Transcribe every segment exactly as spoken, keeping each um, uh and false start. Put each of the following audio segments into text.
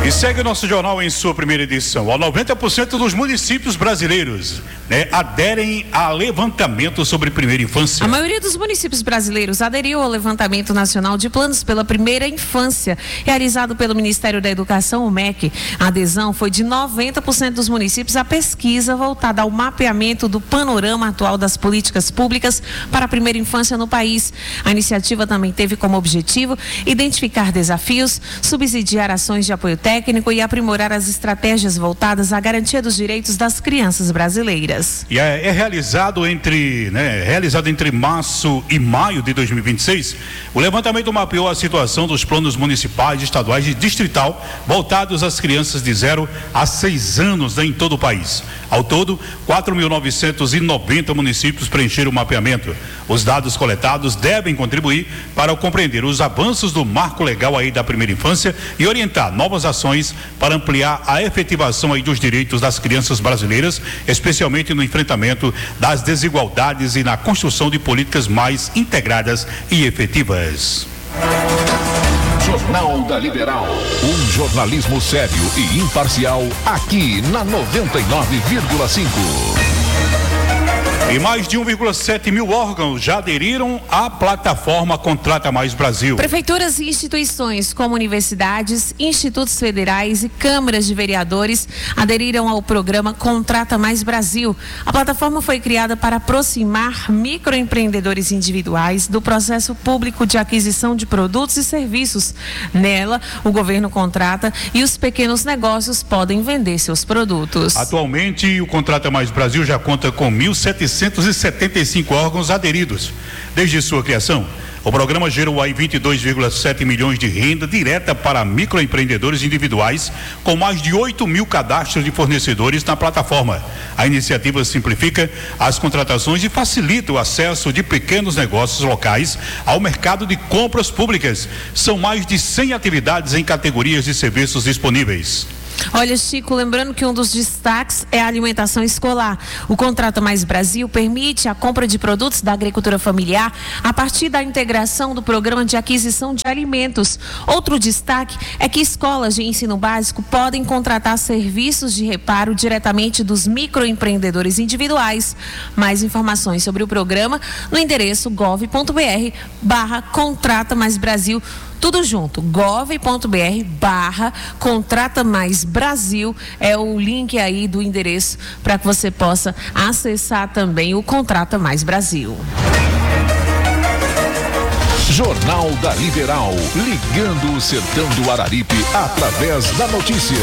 E segue o nosso jornal em sua primeira edição. Ó, noventa por cento dos municípios brasileiros, né, aderem a levantamento sobre primeira infância. A maioria dos municípios brasileiros aderiu ao levantamento nacional de planos pela primeira infância, realizado pelo Ministério da Educação, o M E C. A adesão foi de noventa por cento dos municípios à pesquisa voltada ao mapeamento do panorama atual das políticas públicas para a primeira infância no país. A iniciativa também teve como objetivo identificar desafios, subsidiar ações de apoio técnico técnico e aprimorar as estratégias voltadas à garantia dos direitos das crianças brasileiras. E é, é realizado entre, né, realizado entre março e maio de dois mil e vinte e seis, o levantamento mapeou a situação dos planos municipais, estaduais e distrital voltados às crianças de zero a seis anos, né, em todo o país. Ao todo, quatro mil novecentos e noventa municípios preencheram o mapeamento. Os dados coletados devem contribuir para compreender os avanços do marco legal aí da primeira infância e orientar novas ações para ampliar a efetivação aí dos direitos das crianças brasileiras, especialmente no enfrentamento das desigualdades e na construção de políticas mais integradas e efetivas. Jornal da Liberal. Um jornalismo sério e imparcial aqui na noventa e nove vírgula cinco. E mais de um vírgula sete mil órgãos já aderiram à plataforma Contrata Mais Brasil. Prefeituras e instituições como universidades, institutos federais e câmaras de vereadores aderiram ao programa Contrata Mais Brasil. A plataforma foi criada para aproximar microempreendedores individuais do processo público de aquisição de produtos e serviços. Nela, o governo contrata e os pequenos negócios podem vender seus produtos. Atualmente, o Contrata Mais Brasil já conta com mil setecentos e setenta e cinco órgãos aderidos. Desde sua criação, o programa gerou aí vinte e dois vírgula sete milhões de renda direta para microempreendedores individuais, com mais de oito mil cadastros de fornecedores na plataforma. A iniciativa simplifica as contratações e facilita o acesso de pequenos negócios locais ao mercado de compras públicas. São mais de cem atividades em categorias de serviços disponíveis. Olha, Chico, lembrando que um dos destaques é a alimentação escolar. O Contrata Mais Brasil permite a compra de produtos da agricultura familiar a partir da integração do programa de aquisição de alimentos. Outro destaque é que escolas de ensino básico podem contratar serviços de reparo diretamente dos microempreendedores individuais. Mais informações sobre o programa no endereço gov.br barra Contrata Mais Brasil. Tudo junto, gov.br barra Contrata Mais Brasil é o link aí do endereço para que você possa acessar também o Contrata Mais Brasil. Jornal da Liberal, ligando o sertão do Araripe através da notícia.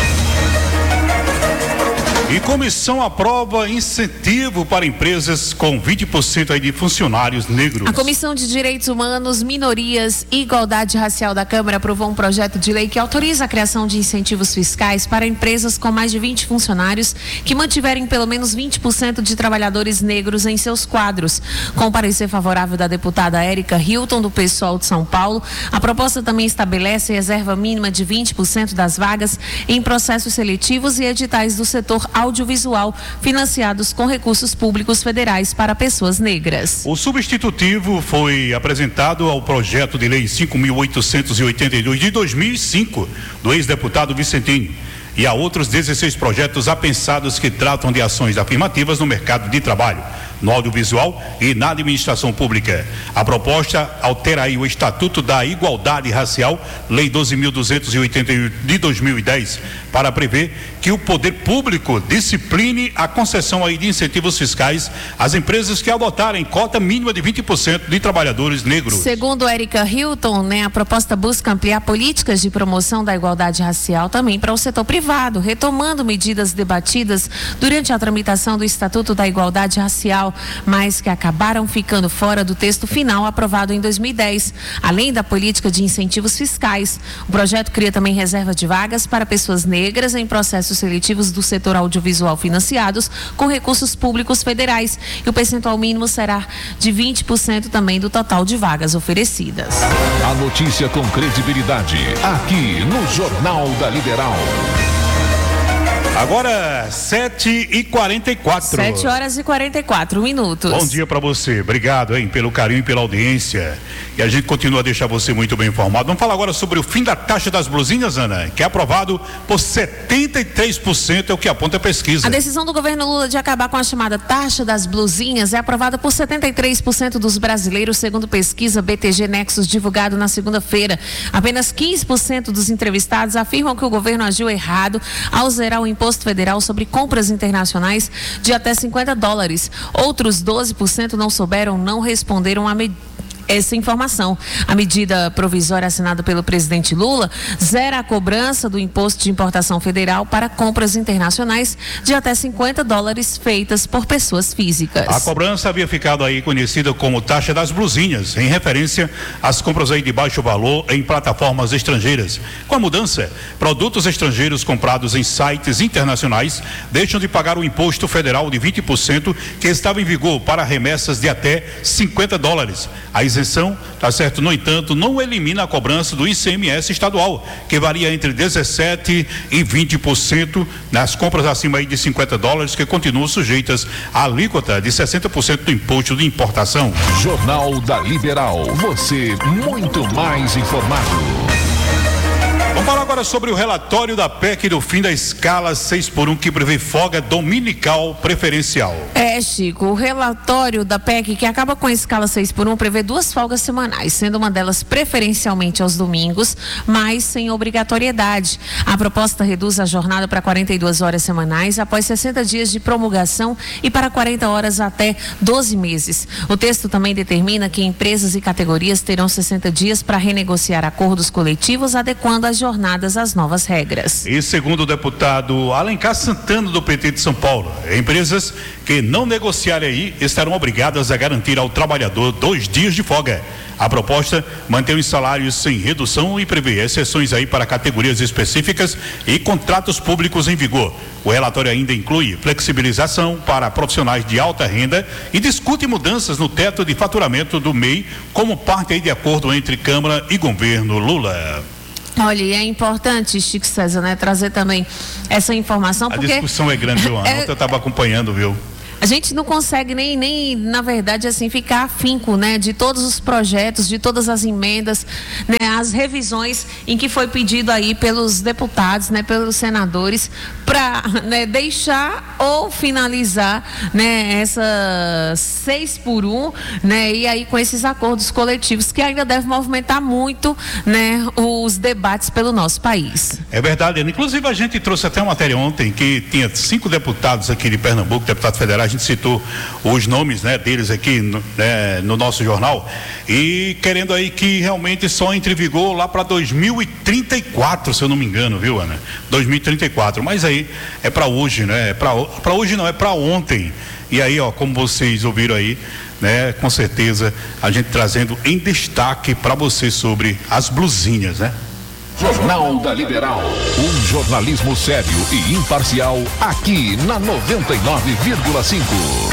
E comissão aprova incentivo para empresas com vinte por cento aí de funcionários negros. A Comissão de Direitos Humanos, Minorias e Igualdade Racial da Câmara aprovou um projeto de lei que autoriza a criação de incentivos fiscais para empresas com mais de vinte funcionários que mantiverem pelo menos vinte por cento de trabalhadores negros em seus quadros. Com o parecer favorável da deputada Érica Hilton, do PSOL de São Paulo, a proposta também estabelece reserva mínima de vinte por cento das vagas em processos seletivos e editais do setor audiovisual financiados com recursos públicos federais para pessoas negras. O substitutivo foi apresentado ao projeto de lei cinco mil oitocentos e oitenta e dois de dois mil e cinco do ex-deputado Vicentinho e a outros dezesseis projetos apensados que tratam de ações afirmativas no mercado de trabalho, no audiovisual e na administração pública. A proposta altera aí o Estatuto da Igualdade Racial, Lei doze mil duzentos e oitenta e um de dois mil e dez, para prever que o poder público discipline a concessão aí de incentivos fiscais às empresas que adotarem cota mínima de vinte por cento de trabalhadores negros. Segundo Érica Hilton, né, a proposta busca ampliar políticas de promoção da igualdade racial também para o setor privado, retomando medidas debatidas durante a tramitação do Estatuto da Igualdade Racial, mas que acabaram ficando fora do texto final aprovado em dois mil e dez. Além da política de incentivos fiscais, o projeto cria também reserva de vagas para pessoas negras em processos seletivos do setor audiovisual financiados com recursos públicos federais, e o percentual mínimo será de vinte por cento também do total de vagas oferecidas. A notícia com credibilidade, aqui no Jornal da Liberal. Agora, sete e quarenta e quatro. sete horas e quarenta e quatro minutos. Bom dia para você. Obrigado, hein, pelo carinho e pela audiência. E a gente continua a deixar você muito bem informado. Vamos falar agora sobre o fim da taxa das blusinhas, Ana, que é aprovado por setenta e três por cento, é o que aponta a pesquisa. A decisão do governo Lula de acabar com a chamada taxa das blusinhas é aprovada por setenta e três por cento dos brasileiros, segundo pesquisa B T G Nexus divulgado na segunda-feira. Apenas quinze por cento dos entrevistados afirmam que o governo agiu errado ao zerar o imposto federal sobre compras internacionais de até cinquenta dólares. Outros doze por cento não souberam, não responderam a medida. Essa informação. A medida provisória assinada pelo presidente Lula zera a cobrança do imposto de importação federal para compras internacionais de até cinquenta dólares feitas por pessoas físicas. A cobrança havia ficado aí conhecida como taxa das blusinhas, em referência às compras aí de baixo valor em plataformas estrangeiras. Com a mudança, produtos estrangeiros comprados em sites internacionais deixam de pagar o imposto federal de vinte por cento que estava em vigor para remessas de até cinquenta dólares. A isenção, tá certo, no entanto, não elimina a cobrança do I C M S estadual, que varia entre dezessete por cento e vinte por cento nas compras acima aí de cinquenta dólares, que continuam sujeitas à alíquota de sessenta por cento do imposto de importação. Jornal da Liberal, você muito mais informado. Vamos falar agora sobre o relatório da P E C do fim da escala seis por um, que prevê folga dominical preferencial. É, Chico, o relatório da P E C, que acaba com a escala seis por um, prevê duas folgas semanais, sendo uma delas preferencialmente aos domingos, mas sem obrigatoriedade. A proposta reduz a jornada para quarenta e duas horas semanais após sessenta dias de promulgação e para quarenta horas até doze meses. O texto também determina que empresas e categorias terão sessenta dias para renegociar acordos coletivos, adequando as jornadas jornadas às novas regras. E segundo o deputado Alencar Santana, do P T de São Paulo, empresas que não negociarem aí estarão obrigadas a garantir ao trabalhador dois dias de folga. A proposta mantém os salários sem redução e prevê exceções aí para categorias específicas e contratos públicos em vigor. O relatório ainda inclui flexibilização para profissionais de alta renda e discute mudanças no teto de faturamento do M E I como parte aí de acordo entre Câmara e governo Lula. Olha, e é importante, Chico César, né, trazer também essa informação, a porque... A discussão é grande, viu, Ana? É... Ontem eu estava acompanhando, viu? A gente não consegue nem, nem, na verdade, assim, ficar afinco, né, de todos os projetos, de todas as emendas, né, as revisões em que foi pedido aí pelos deputados, né, pelos senadores, para, né, deixar ou finalizar, né, essa seis por um, né, e aí com esses acordos coletivos que ainda devem movimentar muito, né, os debates pelo nosso país. É verdade, Ana. Inclusive a gente trouxe até uma matéria ontem que tinha cinco deputados aqui de Pernambuco, deputados federais. A gente citou os nomes, né, deles aqui no, né, no nosso jornal, e querendo aí que realmente só entre em vigor lá para dois mil e trinta e quatro, se eu não me engano, viu, Ana? dois mil e trinta e quatro, mas aí é para hoje, né? É para hoje não, é para ontem. E aí, ó, como vocês ouviram aí, né, com certeza a gente trazendo em destaque para você sobre as blusinhas, né? Jornal da Liberal. Um jornalismo sério e imparcial aqui na noventa e nove vírgula cinco.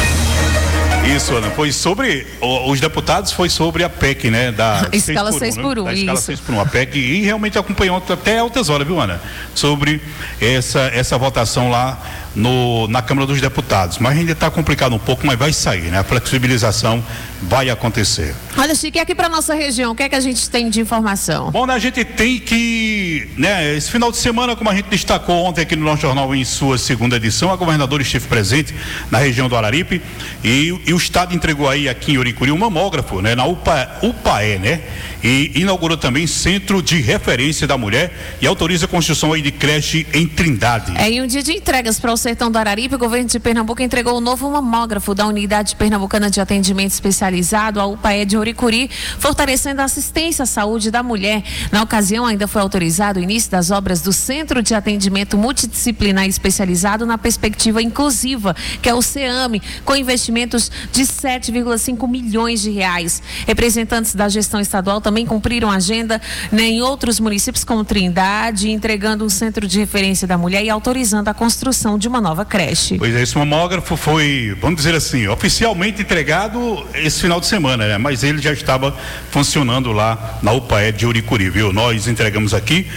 Isso, Ana, foi sobre, os deputados foi sobre a P E C, né? Da escala seis por um, né? Da escala seis por um, a P E C, e realmente acompanhou até altas horas, viu, Ana? Sobre essa, essa votação lá no, na Câmara dos Deputados. Mas ainda está complicado um pouco, mas vai sair, né? A flexibilização vai acontecer. Olha, Chico, e aqui para nossa região, o que é que a gente tem de informação? Bom, né, a gente tem que, né, esse final de semana, como a gente destacou ontem aqui no nosso jornal em sua segunda edição, a governadora esteve presente na região do Araripe e, e o estado entregou aí aqui em Oricuri um mamógrafo, né, na UPA, UPAE, né? E inaugurou também Centro de Referência da Mulher e autoriza a construção aí de creche em Trindade. É, em um dia de entregas para o sertão do Araripe, o governo de Pernambuco entregou o novo mamógrafo da Unidade Pernambucana de Atendimento Especializado, a UPAE de Oricuri, fortalecendo a assistência à saúde da mulher. Na ocasião, ainda foi autorizado o início das obras do Centro de Atendimento Multidisciplinar Especializado na Perspectiva Inclusiva, que é o CEAME, com investimentos de sete vírgula cinco milhões de reais. Representantes da gestão estadual também cumpriram a agenda, né, em outros municípios como Trindade, entregando um centro de referência da mulher e autorizando a construção de uma nova creche. Pois é, esse mamógrafo foi, vamos dizer assim, oficialmente entregado esse final de semana, né? Mas ele já estava funcionando lá na UPAE de Oricuri, viu? Nós entregamos aqui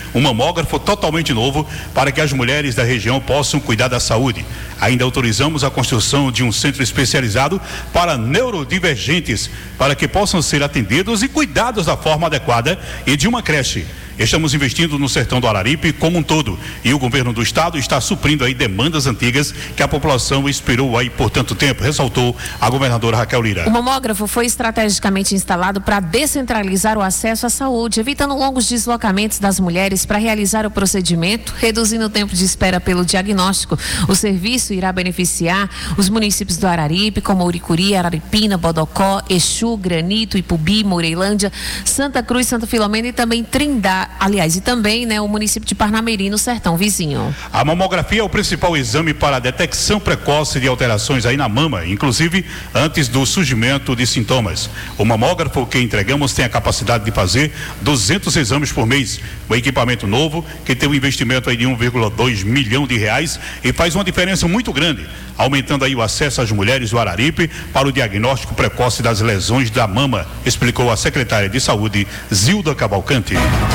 um mamógrafo totalmente novo para que as mulheres da região possam cuidar da saúde. Ainda autorizamos a construção de um centro especializado para neurodivergentes, para que possam ser atendidos e cuidados da forma adequada, e de uma creche. Estamos investindo no sertão do Araripe como um todo, e o governo do estado está suprindo aí demandas antigas que a população esperou aí por tanto tempo, ressaltou a governadora Raquel Lira. O mamógrafo foi estrategicamente instalado para descentralizar o acesso à saúde, evitando longos deslocamentos das mulheres para realizar o procedimento, reduzindo o tempo de espera pelo diagnóstico. O serviço irá beneficiar os municípios do Araripe, como Uricuri, Araripina, Bodocó, Exu, Granito, Ipubi, Moreilândia, Santa Cruz, Santa Filomena e também Trindade. Aliás, e também, né, o município de Parnamirim, no sertão vizinho. A mamografia é o principal exame para a detecção precoce de alterações aí na mama, inclusive antes do surgimento de sintomas. O mamógrafo que entregamos tem a capacidade de fazer duzentos exames por mês. O equipamento novo, que tem um investimento aí de um vírgula dois milhão de reais e faz uma diferença muito grande, aumentando aí o acesso às mulheres do Araripe para o diagnóstico precoce das lesões da mama, explicou a secretária de Saúde, Zilda Cavalcante.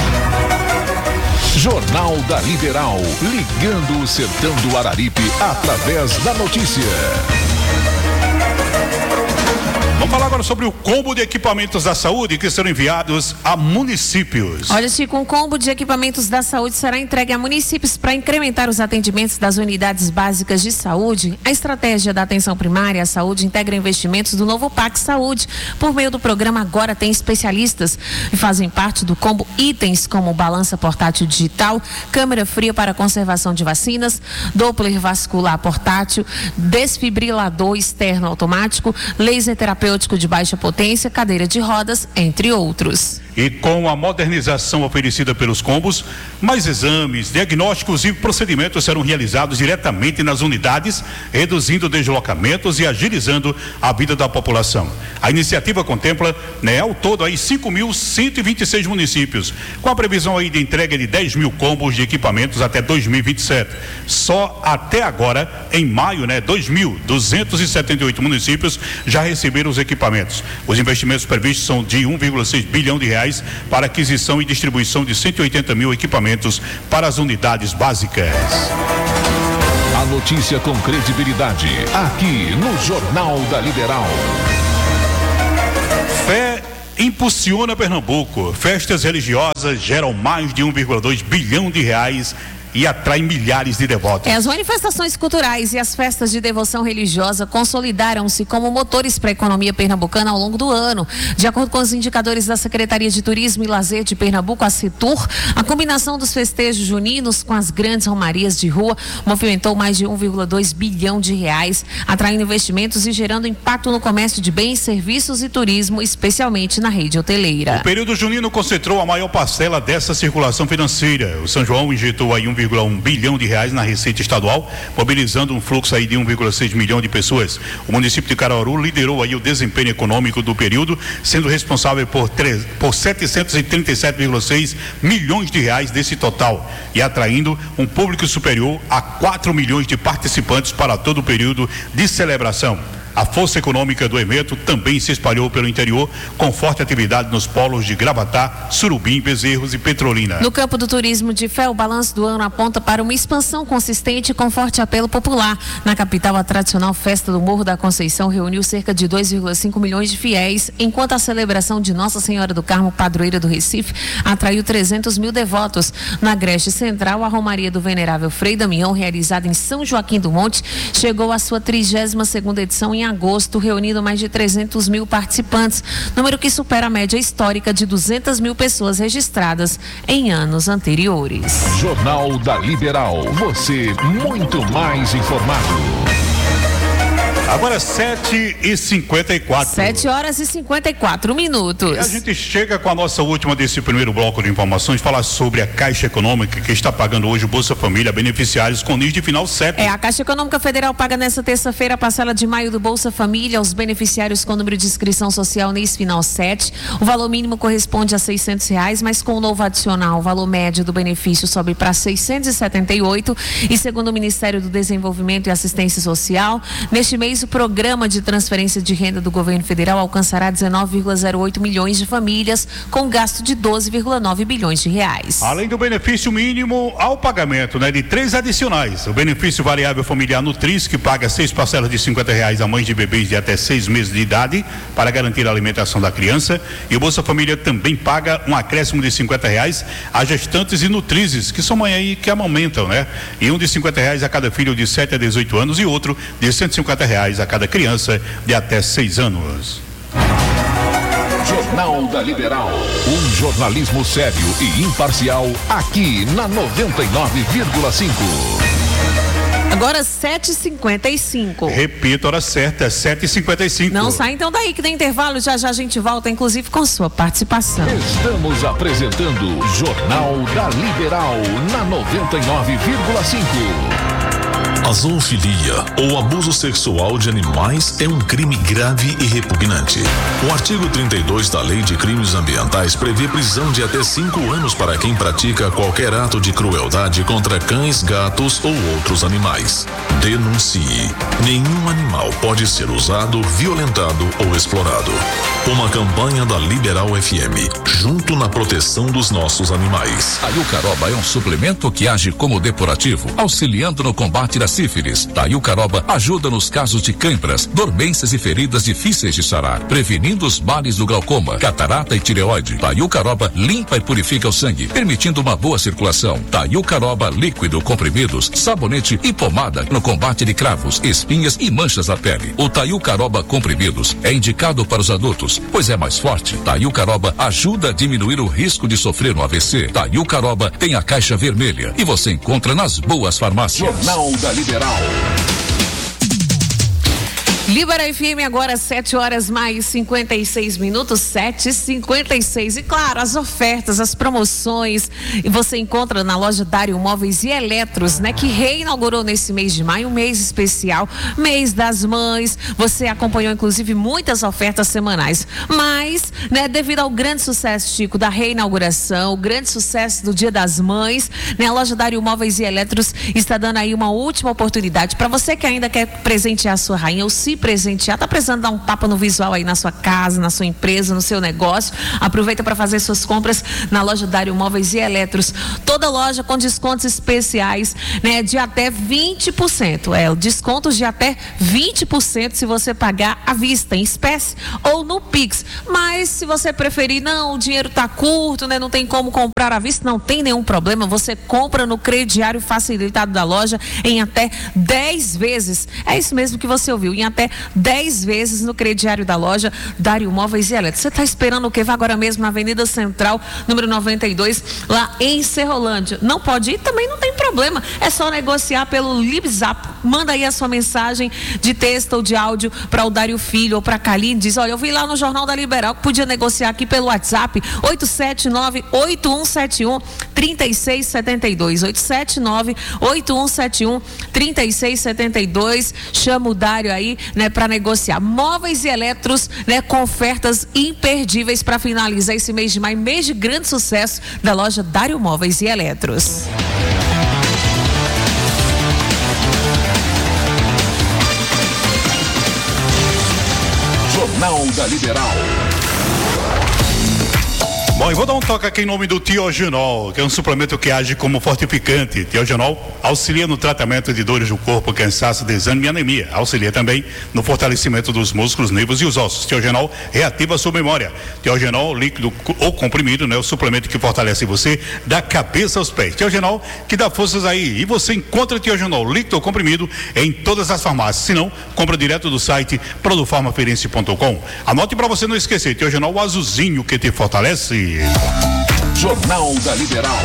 Jornal da Liberal, ligando o sertão do Araripe através da notícia. Vamos falar agora sobre o combo de equipamentos da saúde que serão enviados a municípios. Olha, Chico, um combo de equipamentos da saúde será entregue a municípios para incrementar os atendimentos das unidades básicas de saúde. A estratégia da atenção primária à saúde integra investimentos do novo P A C Saúde. Por meio do programa Agora Tem Especialistas, e fazem parte do combo itens como balança portátil digital, câmera fria para conservação de vacinas, Doppler vascular portátil, desfibrilador externo automático, laser terapêutico de baixa potência, cadeira de rodas, entre outros. E com a modernização oferecida pelos combos, mais exames, diagnósticos e procedimentos serão realizados diretamente nas unidades, reduzindo deslocamentos e agilizando a vida da população. A iniciativa contempla, né, ao todo aí cinco mil cento e vinte e seis municípios, com a previsão aí de entrega de dez mil combos de equipamentos até dois mil e vinte e sete. Só até agora, em maio, né, dois mil duzentos e setenta e oito municípios já receberam os equipamentos. Os investimentos previstos são de um vírgula seis bilhão de reais para aquisição e distribuição de cento e oitenta mil equipamentos para as unidades básicas. A notícia com credibilidade, aqui no Jornal da Liberal. Fé impulsiona Pernambuco. Festas religiosas geram mais de um vírgula dois bilhão de reais e atrai milhares de devotos. É, as manifestações culturais e as festas de devoção religiosa consolidaram-se como motores para a economia pernambucana ao longo do ano. De acordo com os indicadores da Secretaria de Turismo e Lazer de Pernambuco, a Setur, a combinação dos festejos juninos com as grandes romarias de rua movimentou mais de um vírgula dois bilhão de reais, atraindo investimentos e gerando impacto no comércio de bens, serviços e turismo, especialmente na rede hoteleira. O período junino concentrou a maior parcela dessa circulação financeira. O São João injetou aí um vírgula um bilhão de reais na receita estadual, mobilizando um fluxo aí de um vírgula seis milhão de pessoas. O município de Caruaru liderou aí o desempenho econômico do período, sendo responsável por, três, por setecentos e trinta e sete vírgula seis milhões de reais desse total e atraindo um público superior a quatro milhões de participantes para todo o período de celebração. A força econômica do evento também se espalhou pelo interior, com forte atividade nos polos de Gravatá, Surubim, Bezerros e Petrolina. No campo do turismo de fé, o balanço do ano aponta para uma expansão consistente com forte apelo popular. Na capital, a tradicional festa do Morro da Conceição reuniu cerca de dois vírgula cinco milhões de fiéis, enquanto a celebração de Nossa Senhora do Carmo, padroeira do Recife, atraiu trezentos mil devotos. Na Agreste Central, a Romaria do Venerável Frei Damião, realizada em São Joaquim do Monte, chegou à sua trigésima segunda edição em agosto, reunindo mais de trezentos mil participantes, número que supera a média histórica de duzentas mil pessoas registradas em anos anteriores. Jornal da Liberal, você muito mais informado. Agora sete e cinquenta e quatro. sete horas e cinquenta e quatro minutos. E a gente chega com a nossa última desse primeiro bloco de informações, falar sobre a Caixa Econômica, que está pagando hoje o Bolsa Família a beneficiários com N I S de final sete. É, a Caixa Econômica Federal paga nesta terça-feira a parcela de maio do Bolsa Família aos beneficiários com número de inscrição social N I S final sete. O valor mínimo corresponde a seiscentos reais, mas com o novo adicional, o valor médio do benefício sobe para seiscentos e setenta e oito. E segundo o Ministério do Desenvolvimento e Assistência Social, neste mês o programa de transferência de renda do governo federal alcançará dezenove vírgula zero oito milhões de famílias, com gasto de doze vírgula nove bilhões de reais. Além do benefício mínimo ao pagamento, né, de três adicionais, o benefício variável familiar Nutris, que paga seis parcelas de cinquenta reais a mães de bebês de até seis meses de idade para garantir a alimentação da criança, e o Bolsa Família também paga um acréscimo de cinquenta reais a gestantes e nutrizes, que são mães aí que amamentam, né? E um de cinquenta reais a cada filho de sete a dezoito anos e outro de cento e cinquenta reais a cada criança de até seis anos. Jornal da Liberal. Um jornalismo sério e imparcial aqui na noventa e nove vírgula cinco. Agora sete e cinquenta e cinco. Repito, hora certa, sete e cinquenta e cinco. Não sai então daí que tem intervalo, já já a gente volta, inclusive com sua participação. Estamos apresentando Jornal da Liberal na noventa e nove vírgula cinco. A zoofilia ou abuso sexual de animais é um crime grave e repugnante. O artigo trinta e dois da Lei de Crimes Ambientais prevê prisão de até cinco anos para quem pratica qualquer ato de crueldade contra cães, gatos ou outros animais. Denuncie. Nenhum animal pode ser usado, violentado ou explorado. Uma campanha da Liberal F M, junto na proteção dos nossos animais. A Iucaroba é um suplemento que age como depurativo, auxiliando no combate da sífilis. A Iucaroba ajuda nos casos de cãibras, dormências e feridas difíceis de sarar, prevenindo os males do glaucoma, catarata e tireoide. A Iucaroba limpa e purifica o sangue, permitindo uma boa circulação. A Iucaroba líquido, comprimidos, sabonete e pomada no combate de cravos, espinhas e manchas da pele. O Taiucaroba comprimidos é indicado para os adultos, pois é mais forte. Taiucaroba ajuda a diminuir o risco de sofrer um A V C. Taiucaroba tem a caixa vermelha e você encontra nas boas farmácias. Jornal da Liberal. Libera F M agora sete horas mais cinquenta e seis minutos, sete e cinquenta e seis. E claro, as ofertas, as promoções, e você encontra na loja Dário Móveis e Eletros, né? Que reinaugurou nesse mês de maio, um mês especial, mês das mães. Você acompanhou inclusive muitas ofertas semanais, mas, né? Devido ao grande sucesso, Chico, da reinauguração, o grande sucesso do Dia das Mães, né? A loja Dário Móveis e Eletros está dando aí uma última oportunidade para você que ainda quer presentear a sua rainha ou se presentear, tá precisando dar um tapa no visual aí na sua casa, na sua empresa, no seu negócio. Aproveita para fazer suas compras na loja Dário Móveis e Eletros. Toda loja com descontos especiais, né, de até vinte por cento. É, descontos de até vinte por cento se você pagar à vista, em espécie ou no Pix. Mas se você preferir, não, o dinheiro tá curto, né, não tem como comprar à vista, não tem nenhum problema. Você compra no crediário facilitado da loja em até dez vezes. É isso mesmo que você ouviu, em até dez vezes no crediário da loja Dário Móveis e Eletros. Você está esperando o quê? Vá agora mesmo na Avenida Central, número noventa e dois, lá em Serrolândia. Não pode ir? Também não tem problema. É só negociar pelo LibZap. Manda aí a sua mensagem de texto ou de áudio para o Dário Filho ou para a Kaline. Diz, olha, eu vi lá no Jornal da Liberal que podia negociar aqui pelo WhatsApp oito sete nove, oito um sete um, três seis sete dois. oito sete nove, oito um sete um, três seis sete dois. Chama o Dário aí, né, para negociar. Móveis e Eletros, né, com ofertas imperdíveis para finalizar esse mês de maio, mês de grande sucesso da loja Dário Móveis e Eletros. Jornal da Liberal. Bom, eu vou dar um toque aqui em nome do Tiogenol, que é um suplemento que age como fortificante. Tiogenol auxilia no tratamento de dores do corpo, cansaço, desânimo e anemia. Auxilia também no fortalecimento dos músculos, nervos e os ossos. Tiogenol reativa a sua memória. Tiogenol líquido ou comprimido, né? O suplemento que fortalece você da cabeça aos pés. Tiogenol que dá forças aí. E você encontra Tiogenol líquido ou comprimido em todas as farmácias. Se não, compra direto do site produfarmafeirense ponto com. Anote para você não esquecer. Tiogenol azulzinho que te fortalece. Jornal da Liberal.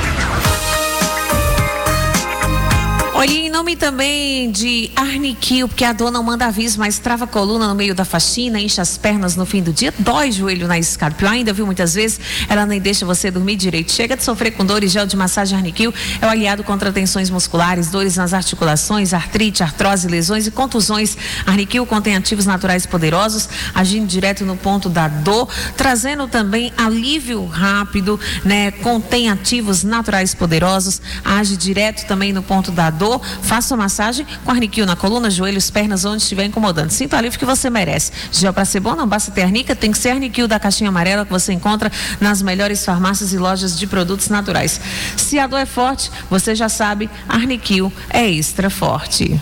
Olha, em nome também de Arniquil, porque a dor não manda aviso, mas trava a coluna no meio da faxina, enche as pernas no fim do dia, dói joelho na escada. Pior ainda, viu, muitas vezes ela nem deixa você dormir direito. Chega de sofrer com dores, gel de massagem Arniquil é o aliado contra tensões musculares, dores nas articulações, artrite, artrose, lesões e contusões. Arniquil contém ativos naturais poderosos, agindo direto no ponto da dor, trazendo também alívio rápido, né? Contém ativos naturais poderosos, age direto também no ponto da dor, Faça uma massagem com Arniquil na coluna, joelhos, pernas, onde estiver incomodando. Sinta o alívio que você merece. Gel para ser bom, não basta ter Arnica, tem que ser Arniquil da caixinha amarela que você encontra nas melhores farmácias e lojas de produtos naturais. Se a dor é forte, você já sabe, Arniquil é extra forte.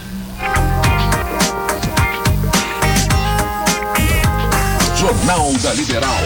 Jornal da Liberal.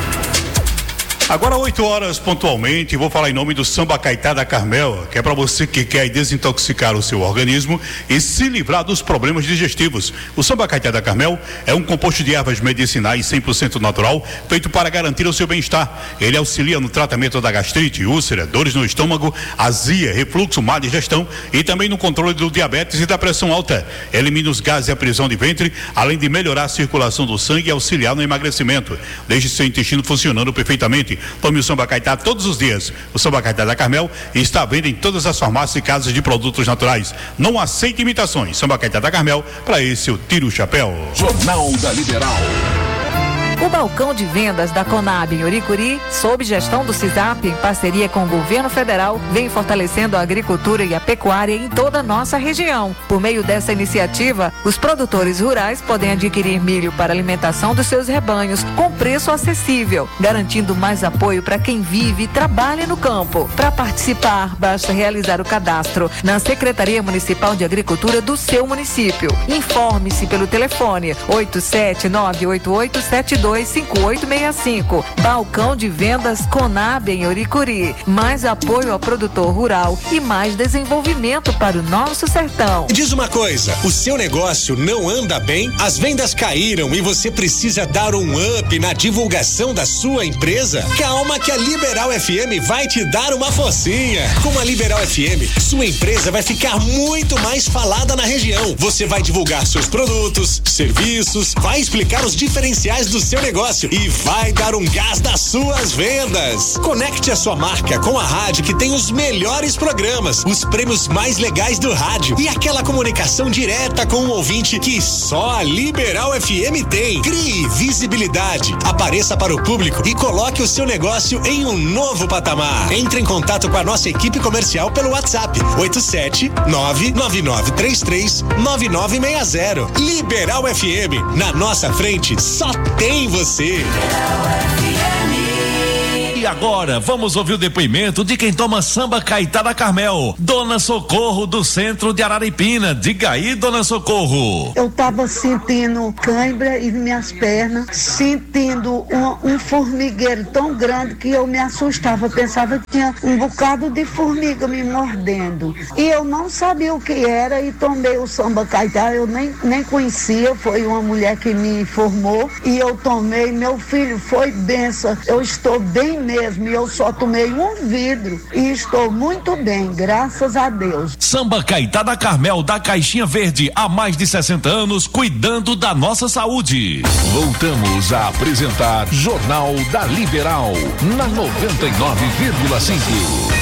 Agora oito horas pontualmente, vou falar em nome do Samba Caetá da Carmel, que é para você que quer desintoxicar o seu organismo e se livrar dos problemas digestivos. O Samba Caetá da Carmel é um composto de ervas medicinais cem por cento natural, feito para garantir o seu bem-estar. Ele auxilia no tratamento da gastrite, úlcera, dores no estômago, azia, refluxo, má digestão e também no controle do diabetes e da pressão alta. Elimina os gases e a prisão de ventre, além de melhorar a circulação do sangue e auxiliar no emagrecimento. Deixe seu intestino funcionando perfeitamente. Tome o Samba Caetá todos os dias. O Samba Caetá da Carmel está à venda em todas as farmácias e casas de produtos naturais. Não aceite imitações. Samba Caetá da Carmel, para esse eu tiro o chapéu. Jornal da Liberal. O balcão de vendas da Conab em Oricuri, sob gestão do CISAP, em parceria com o governo federal, vem fortalecendo a agricultura e a pecuária em toda a nossa região. Por meio dessa iniciativa, os produtores rurais podem adquirir milho para alimentação dos seus rebanhos com preço acessível, garantindo mais apoio para quem vive e trabalha no campo. Para participar, basta realizar o cadastro na Secretaria Municipal de Agricultura do seu município. Informe-se pelo telefone oito sete nove oito oito sete dois cinco oito seis cinco. Balcão de vendas Conab em Oricuri. Mais apoio ao produtor rural e mais desenvolvimento para o nosso sertão. Diz uma coisa, o seu negócio não anda bem? As vendas caíram e você precisa dar um up na divulgação da sua empresa? Calma que a Liberal F M vai te dar uma forcinha. Com a Liberal F M, sua empresa vai ficar muito mais falada na região. Você vai divulgar seus produtos, serviços, vai explicar os diferenciais do seu negócio e vai dar um gás nas suas vendas. Conecte a sua marca com a rádio que tem os melhores programas, os prêmios mais legais do rádio e aquela comunicação direta com o ouvinte que só a Liberal F M tem. Crie visibilidade, apareça para o público e coloque o seu negócio em um novo patamar. Entre em contato com a nossa equipe comercial pelo WhatsApp oito sete nove nove nove três três nove nove seis zero. Liberal F M, na nossa frente só tem você. E agora, vamos ouvir o depoimento de quem toma Samba Caetá da Carmel, Dona Socorro do centro de Araripina. Diga aí, Dona Socorro. Eu tava sentindo cãibra em minhas pernas, sentindo um, um formigueiro tão grande que eu me assustava, pensava que tinha um bocado de formiga me mordendo. E eu não sabia o que era e tomei o Samba Caetá, eu nem, nem conhecia, foi uma mulher que me informou e eu tomei, meu filho, foi benção, eu estou bem mesmo. Mesmo, e eu só tomei um vidro e estou muito bem, graças a Deus. Samba Caetá da Carmel, da Caixinha Verde, há mais de sessenta anos, cuidando da nossa saúde. Voltamos a apresentar Jornal da Liberal, na noventa e nove vírgula cinco.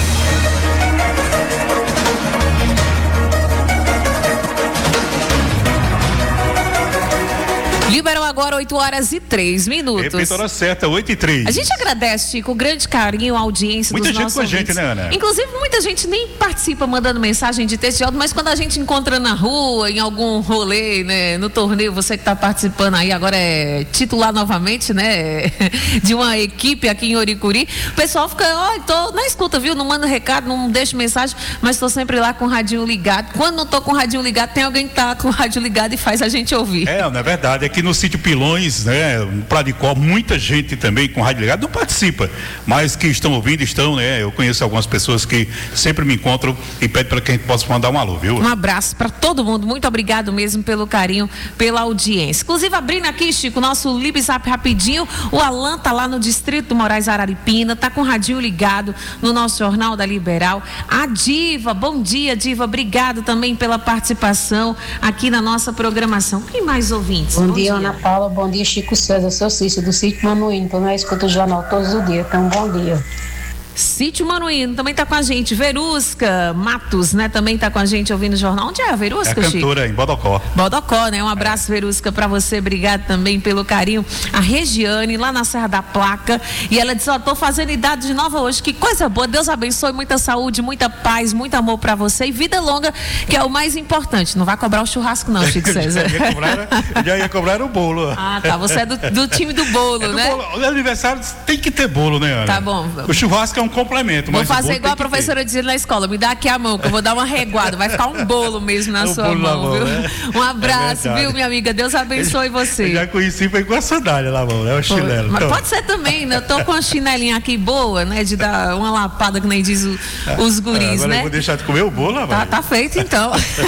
Liberam agora oito horas e três minutos. Repita a hora certa, oito e três. A gente agradece, Chico, com grande carinho a audiência muita dos nossos gente com ouvintes. a gente, né, Ana? Inclusive, muita gente nem participa mandando mensagem de texto de áudio, mas quando a gente encontra na rua, em algum rolê, né, no torneio, você que está participando aí, agora é titular novamente, né, de uma equipe aqui em Oricuri, o pessoal fica, ó, oh, tô na escuta, viu? Não manda recado, não deixo mensagem, mas estou sempre lá com o radinho ligado. Quando não tô com o radinho ligado, tem alguém que tá com o rádio ligado e faz a gente ouvir. É, não é verdade, aqui no sítio Pilões, né, no Pradicó, muita gente também com rádio ligado não participa, mas que estão ouvindo, estão, né, eu conheço algumas pessoas que sempre me encontram e pedem para que a gente possa mandar um alô, viu? Um abraço para todo mundo, muito obrigado mesmo pelo carinho, pela audiência. Inclusive, abrindo aqui, Chico, nosso Libzap rapidinho, o Alan tá lá no distrito do Moraes Araripina, tá com o radinho ligado no nosso Jornal da Liberal. A Diva, bom dia, Diva, obrigado também pela participação aqui na nossa programação. Quem mais ouvintes? Bom, bom dia, dia, Ana Paula, bom dia, Chico César, seu Cício, do sítio Manuíno, tô na escuta do jornal todos os dias, então bom dia. Sítio Manuíno também tá com a gente. Verusca Matos, né? Também tá com a gente ouvindo o jornal. Onde é a Verusca, É a cantora, Chico? Em Bodocó. Bodocó, né? Um abraço, é. Verusca, pra você. Obrigado também pelo carinho. A Regiane, lá na Serra da Placa. E ela diz, ó, tô fazendo idade de nova hoje. Que coisa boa. Deus abençoe. Muita saúde, muita paz, muito amor pra você. E vida longa, que é o mais importante. Não vai cobrar o churrasco não, Chico César. já, ia cobrar, já ia cobrar o bolo. Ah, tá. Você é do, do time do bolo, é do né? Bolo. O aniversário tem que ter bolo, né, Ana? Tá bom. O churrasco é um complemento. Vou fazer igual a professora dizia na escola, me dá aqui a mão, que eu vou dar uma reguada, vai ficar um bolo mesmo na um sua mão, mão, viu? Né? Um abraço, é viu, minha amiga? Deus abençoe você. Eu já conheci, foi com a sandália na mão, né? O chinelo. Mas então. pode ser também, né? Eu tô com a chinelinha aqui boa, né? De dar uma lapada, que nem diz o, os guris, Agora né? Eu vou deixar de comer o bolo, rapaz. Tá, tá feito, então.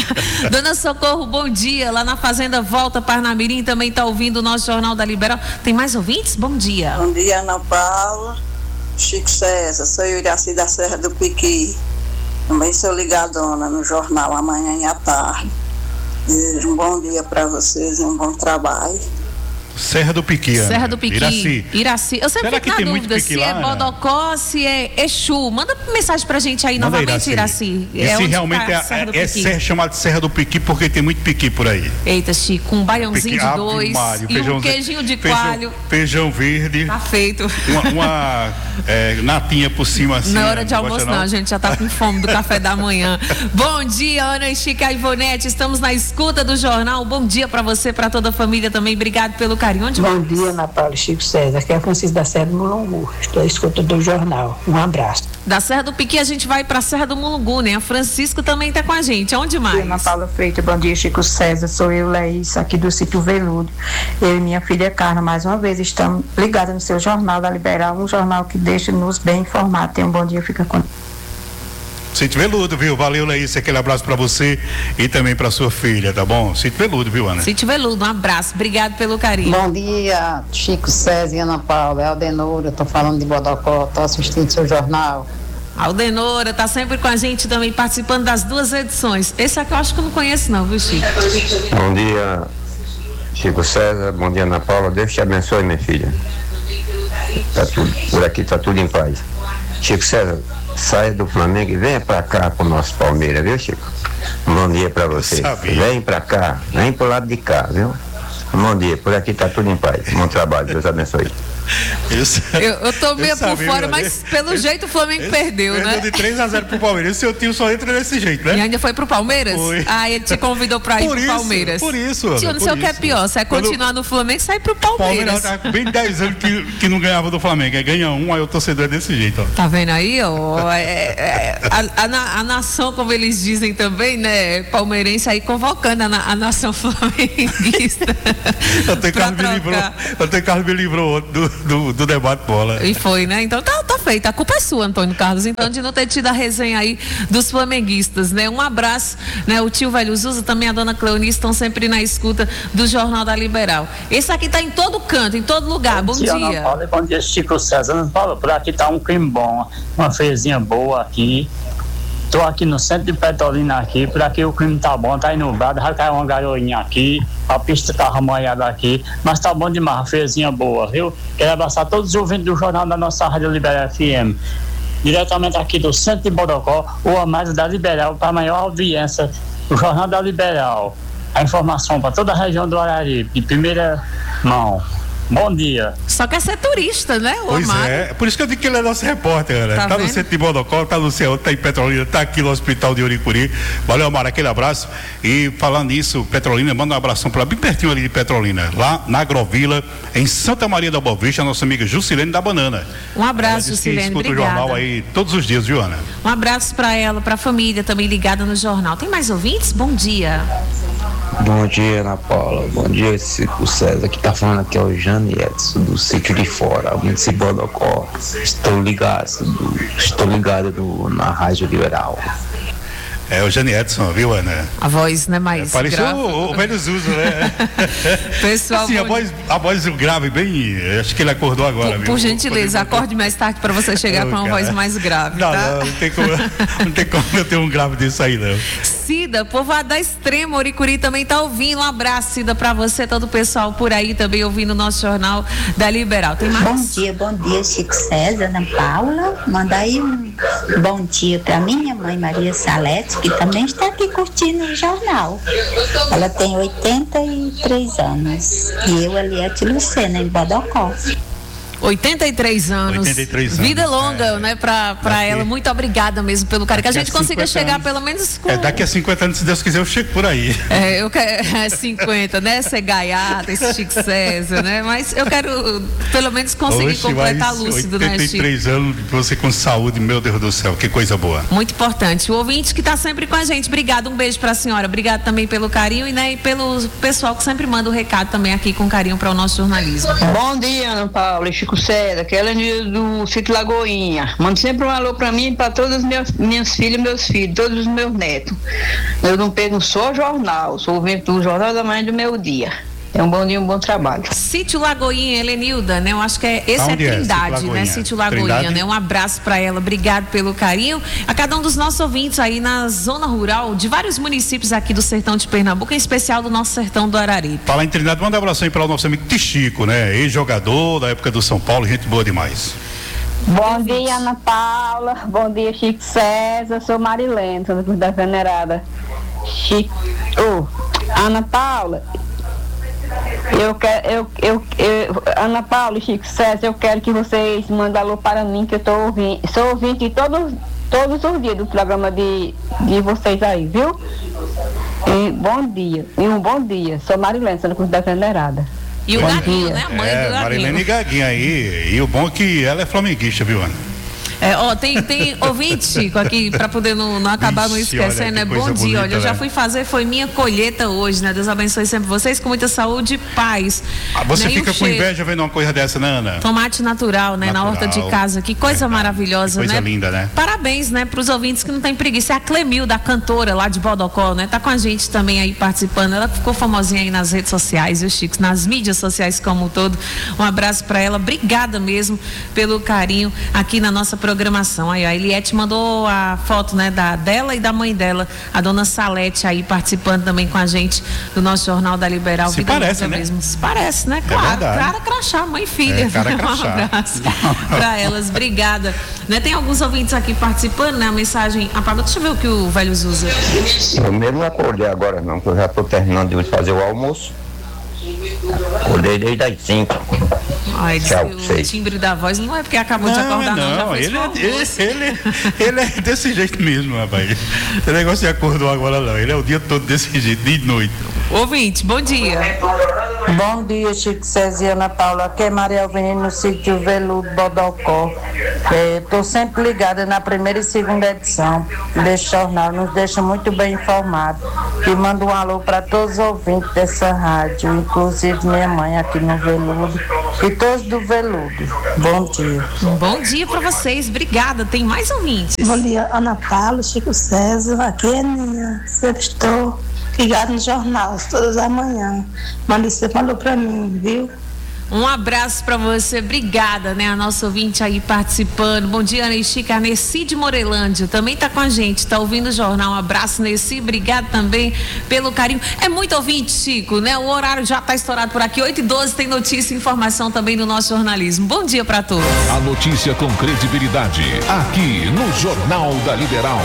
Dona Socorro, bom dia. Lá na Fazenda Volta Parnamirim também tá ouvindo o nosso Jornal da Liberal. Tem mais ouvintes? Bom dia. Bom dia, Ana Paula. Chico César, sou Iraci da Serra do Piqui. Também sou ligadona no jornal amanhã e à tarde. Desejo um bom dia para vocês e um bom trabalho. Serra do Piqui. Serra do Piqui. Iraci. Iraci. Eu sempre Será fico na dúvida se lá, é Bodocó, se é Exu. Manda mensagem pra gente aí Manda novamente, Iraci. E é se realmente é, é, é ser, chamado de Serra do Piqui porque tem muito piqui por aí. Eita, Chico, um baiãozinho piqui, de dois Mário, e um queijinho de feijão, coalho. Feijão verde. Tá feito. Uma, uma é, natinha por cima assim. Não é hora de almoço não, não, a gente já tá com fome do café da manhã. Bom dia, Ana e Chica Ivonete, estamos na escuta do jornal. Bom dia pra você, pra toda a família também. Obrigado pelo carinho. Onde Bom dia, Ana Paula e Chico César. Aqui é a Francisco da Serra do Mulungu. Estou à escuta do jornal. Um abraço. Da Serra do Piqui a gente vai pra Serra do Mulungu, né? A Francisco também tá com a gente. Onde mais? Ana Paula Freitas, bom dia, Chico César. Sou eu, Laís, aqui do sítio Veludo. Eu e minha filha Carla, mais uma vez, estamos ligados no seu Jornal da Liberal, um jornal que deixa-nos bem informados. Tenha um bom dia, fica com Sítio Veludo, viu? Valeu, Laís, aquele abraço pra você e também pra sua filha, tá bom? Sítio Veludo, viu, Ana? Sítio Veludo, um abraço, obrigado pelo carinho. Bom dia, Chico César e Ana Paula, é Aldenora, tô falando de Bodocó, tô assistindo seu jornal. Aldenora tá sempre com a gente também, participando das duas edições. Esse aqui eu acho que eu não conheço não, viu, Chico? Bom dia, Chico César, bom dia, Ana Paula, Deus te abençoe, minha filha. Tá tudo, por aqui tá tudo em paz. Chico César, saia do Flamengo e venha pra cá pro nosso Palmeiras, viu, Chico? Um bom dia pra você. Vem pra cá, vem pro lado de cá, viu? Um bom dia, por aqui tá tudo em paz. Bom trabalho, Deus abençoe. Isso. Eu, eu tô meio eu por sabia, fora, mas pelo esse, jeito o Flamengo perdeu, perdeu, né? Perdeu de três a zero pro Palmeiras. O seu tio só entra desse jeito, né? E ainda foi pro Palmeiras? Foi. Ah, ele te convidou pra ir por pro isso, Palmeiras. Por isso, Tio, não sei o que é pior, se é continuar Quando... no Flamengo, sai pro Palmeiras. Palmeiras tá bem dez anos que, que não ganhava do Flamengo. Aí ganha um, aí o torcedor é desse jeito, ó. Tá vendo aí, ó? É, é, a, a, a nação, como eles dizem também, né? Palmeirense aí convocando a, a nação flamenguista. Até Carlos me livrou, até Carlos me livrou do, do, do debate bola. E foi, né? Então tá, tá feito. A culpa é sua, Antônio Carlos, então, de não ter tido a resenha aí dos flamenguistas, né? Um abraço, né? O tio Velho Zuza, também a dona Cleonice estão sempre na escuta do Jornal da Liberal. Esse aqui tá em todo canto, em todo lugar. Bom, bom dia. dia. Ana Paula, bom dia, Chico César. Ana Paula, por aqui tá um clima bom, uma feizinha boa aqui. Tô aqui no centro de Petrolina aqui, por aqui o clima tá bom, tá nublado, já caiu uma garoinha aqui, a pista tá arranhada aqui, mas tá bom demais, a feizinha boa, viu? Quero abraçar todos os ouvintes do jornal da nossa Rádio Liberal F M. Diretamente aqui do centro de Bodocó, o Amado da Liberal, para a maior audiência, o Jornal da Liberal. A informação para toda a região do Araripe, de primeira mão. Bom dia. Só quer ser turista, né? O pois Amado. é, por isso que eu digo que ele é nosso repórter, né? Tá, tá no centro de Bodocó, tá no céu, tá em Petrolina, tá aqui no Hospital de Uricuri. Valeu, Amaro, aquele abraço. E falando nisso, Petrolina, manda um abração para bem pertinho ali de Petrolina, lá na Agrovila, em Santa Maria da Boa Vista, a nossa amiga Juscelene da Banana. Um abraço, Juscelene, escuta obrigada. o jornal aí todos os dias, viu, Ana? Um abraço para ela, para a família também ligada no jornal. Tem mais ouvintes? Bom dia. Bom dia, Ana Paula. Bom dia, Chico César. Que tá falando aqui é o Jane Edson, do sítio de fora, município de Bodocó. Estou ligado, do, estou ligado do, na Rádio Liberal. É o Jane Edson, viu, Ana? A voz, né, mais é, parecia grave. o, o velho Zuzo, né? Pessoal, assim, a voz, a voz grave, bem. Acho que ele acordou agora, por, viu? por gentileza, acorde mais tarde para você chegar oh, com uma cara. voz mais grave, não, tá? Não, não tem como, não tem como eu ter um grave desse aí, não. Cida, povoado da Extrema, Oricuri também tá ouvindo. Um abraço, Cida, para você, todo o pessoal por aí também ouvindo o nosso Jornal da Liberal. Tem mais? Bom dia, bom dia, Chico César, Ana Paula. Manda aí um bom dia para minha mãe Maria Salete, que também está aqui curtindo o jornal. Ela tem oitenta e três anos. E eu, Eliette Lucena, em Bodocó. oitenta e três anos. oitenta e três anos. Vida longa, é. né, pra, pra daqui, ela. Muito obrigada mesmo pelo carinho. Que a gente consiga chegar anos. pelo menos com... É, daqui a cinquenta anos, se Deus quiser, eu chego por aí. É, eu quero... É, cinquenta, né? Ser gaiata, esse Chico César, né? Mas eu quero, pelo menos, conseguir Oxe, completar lúcido, né, Chico? oitenta e três anos, você com saúde, meu Deus do céu, que coisa boa. Muito importante. O ouvinte que tá sempre com a gente, obrigado, um beijo pra senhora. Obrigado também pelo carinho e, né, e pelo pessoal que sempre manda o recado também aqui com carinho para o nosso jornalismo. Bom dia, Ana Paula e Chico César, que ela é do Sítio Lagoinha. Manda sempre um alô pra mim e pra todas as minhas, minhas filhas e meus filhos, todos os meus netos. Eu não pego só jornal, sou ouvinte do Jornal da Manhã do meu dia. É um bom dia, um bom trabalho. Sítio Lagoinha, Helenilda, né? Eu acho que é, esse Aonde é Trindade, é? né? Sítio Lagoinha, Trindade? né? Um abraço para ela, obrigado pelo carinho. A cada um dos nossos ouvintes aí na zona rural de vários municípios aqui do sertão de Pernambuco, em especial do nosso sertão do Araripe. Fala em Trindade, manda um abraço aí para o nosso amigo Tichico, né? Ex-jogador da época do São Paulo, gente boa demais. Bom dia, Ana Paula. Bom dia, Chico César. Sou Marilene, sou da Venerada. Chico, oh, Ana Paula. Eu quero, eu, eu, eu, Ana Paula e Chico César, eu quero que vocês mandem alô para mim, que eu tô ouvindo, sou ouvinte todos, todos os dias do programa de, de vocês aí, viu? E bom dia, e um bom dia, sou Marilene, sou da Venerada. E o bom Gaguinho, dia. né? A mãe é, do Gaguinho. Marilene e Gaguinho aí, e o bom é que ela é flamenguista, viu, Ana? É, ó, tem, tem ouvinte, Chico, aqui, para poder não, não acabar não esquecendo, né? Bom dia, bonita, olha, eu já fui fazer, foi minha colheita hoje, né? Deus abençoe sempre vocês, com muita saúde e paz. Ah, você né? fica com cheiro... inveja vendo uma coisa dessa, né, Ana? Tomate natural, né? Natural. Na horta de casa, que coisa é, maravilhosa, que coisa né? Coisa linda, né? Parabéns, né, pros ouvintes que não tem preguiça. É a Clemil, da cantora lá de Bodocó, né? Tá com a gente também aí participando. Ela ficou famosinha aí nas redes sociais, viu, Chico? Nas mídias sociais como um todo. Um abraço para ela. Obrigada mesmo pelo carinho aqui na nossa programação. Aí, a Eliette mandou a foto, né, da, dela e da mãe dela, a dona Salete aí participando também com a gente do nosso Jornal da Liberal. Se parece, né? Mesmo. Se parece, né? Claro, é cara crachá, mãe e filha. É, cara crachá. Um abraço para elas, obrigada. Né, tem alguns ouvintes aqui participando, né? A mensagem apagou. Deixa eu ver o que o velho usa. Eu mesmo não acordei agora não, porque eu já estou terminando de fazer o almoço. Acordei desde as cinco. Ai, Tchau, o sei. timbre da voz não é porque acabou não, de acordar, não. não. Já fez ele, é, ele, ele é desse jeito mesmo, rapaz. Esse negócio de acordou agora não. Ele é o dia todo desse jeito, de noite. Ouvinte, bom dia. Bom dia, Chico César e Ana Paula. Aqui é Maria Alvene no sítio Veludo Bodocó. Estou é, sempre ligada na primeira e segunda edição desse jornal. Nos deixa muito bem informados. E mando um alô para todos os ouvintes dessa rádio, inclusive minha mãe aqui no Veludo e todos do Veludo. Bom dia. Bom dia para vocês. Obrigada. Tem mais ouvintes. Bom dia, Ana Paula, Chico César. Aqui é Ninha. Sempre estou ligado no jornal, todas as manhãs. Manda você falou para mim, viu? Um abraço para você, obrigada, né? A nossa ouvinte aí participando. Bom dia, Ana e Chico. A Nessi de Morelândia também tá com a gente, tá ouvindo o jornal. Um abraço, Nessi, obrigado também pelo carinho. É muito ouvinte, Chico, né? O horário já tá estourado por aqui. oito e doze tem notícia e informação também do nosso jornalismo. Bom dia para todos. A notícia com credibilidade, aqui no Jornal da Liberal.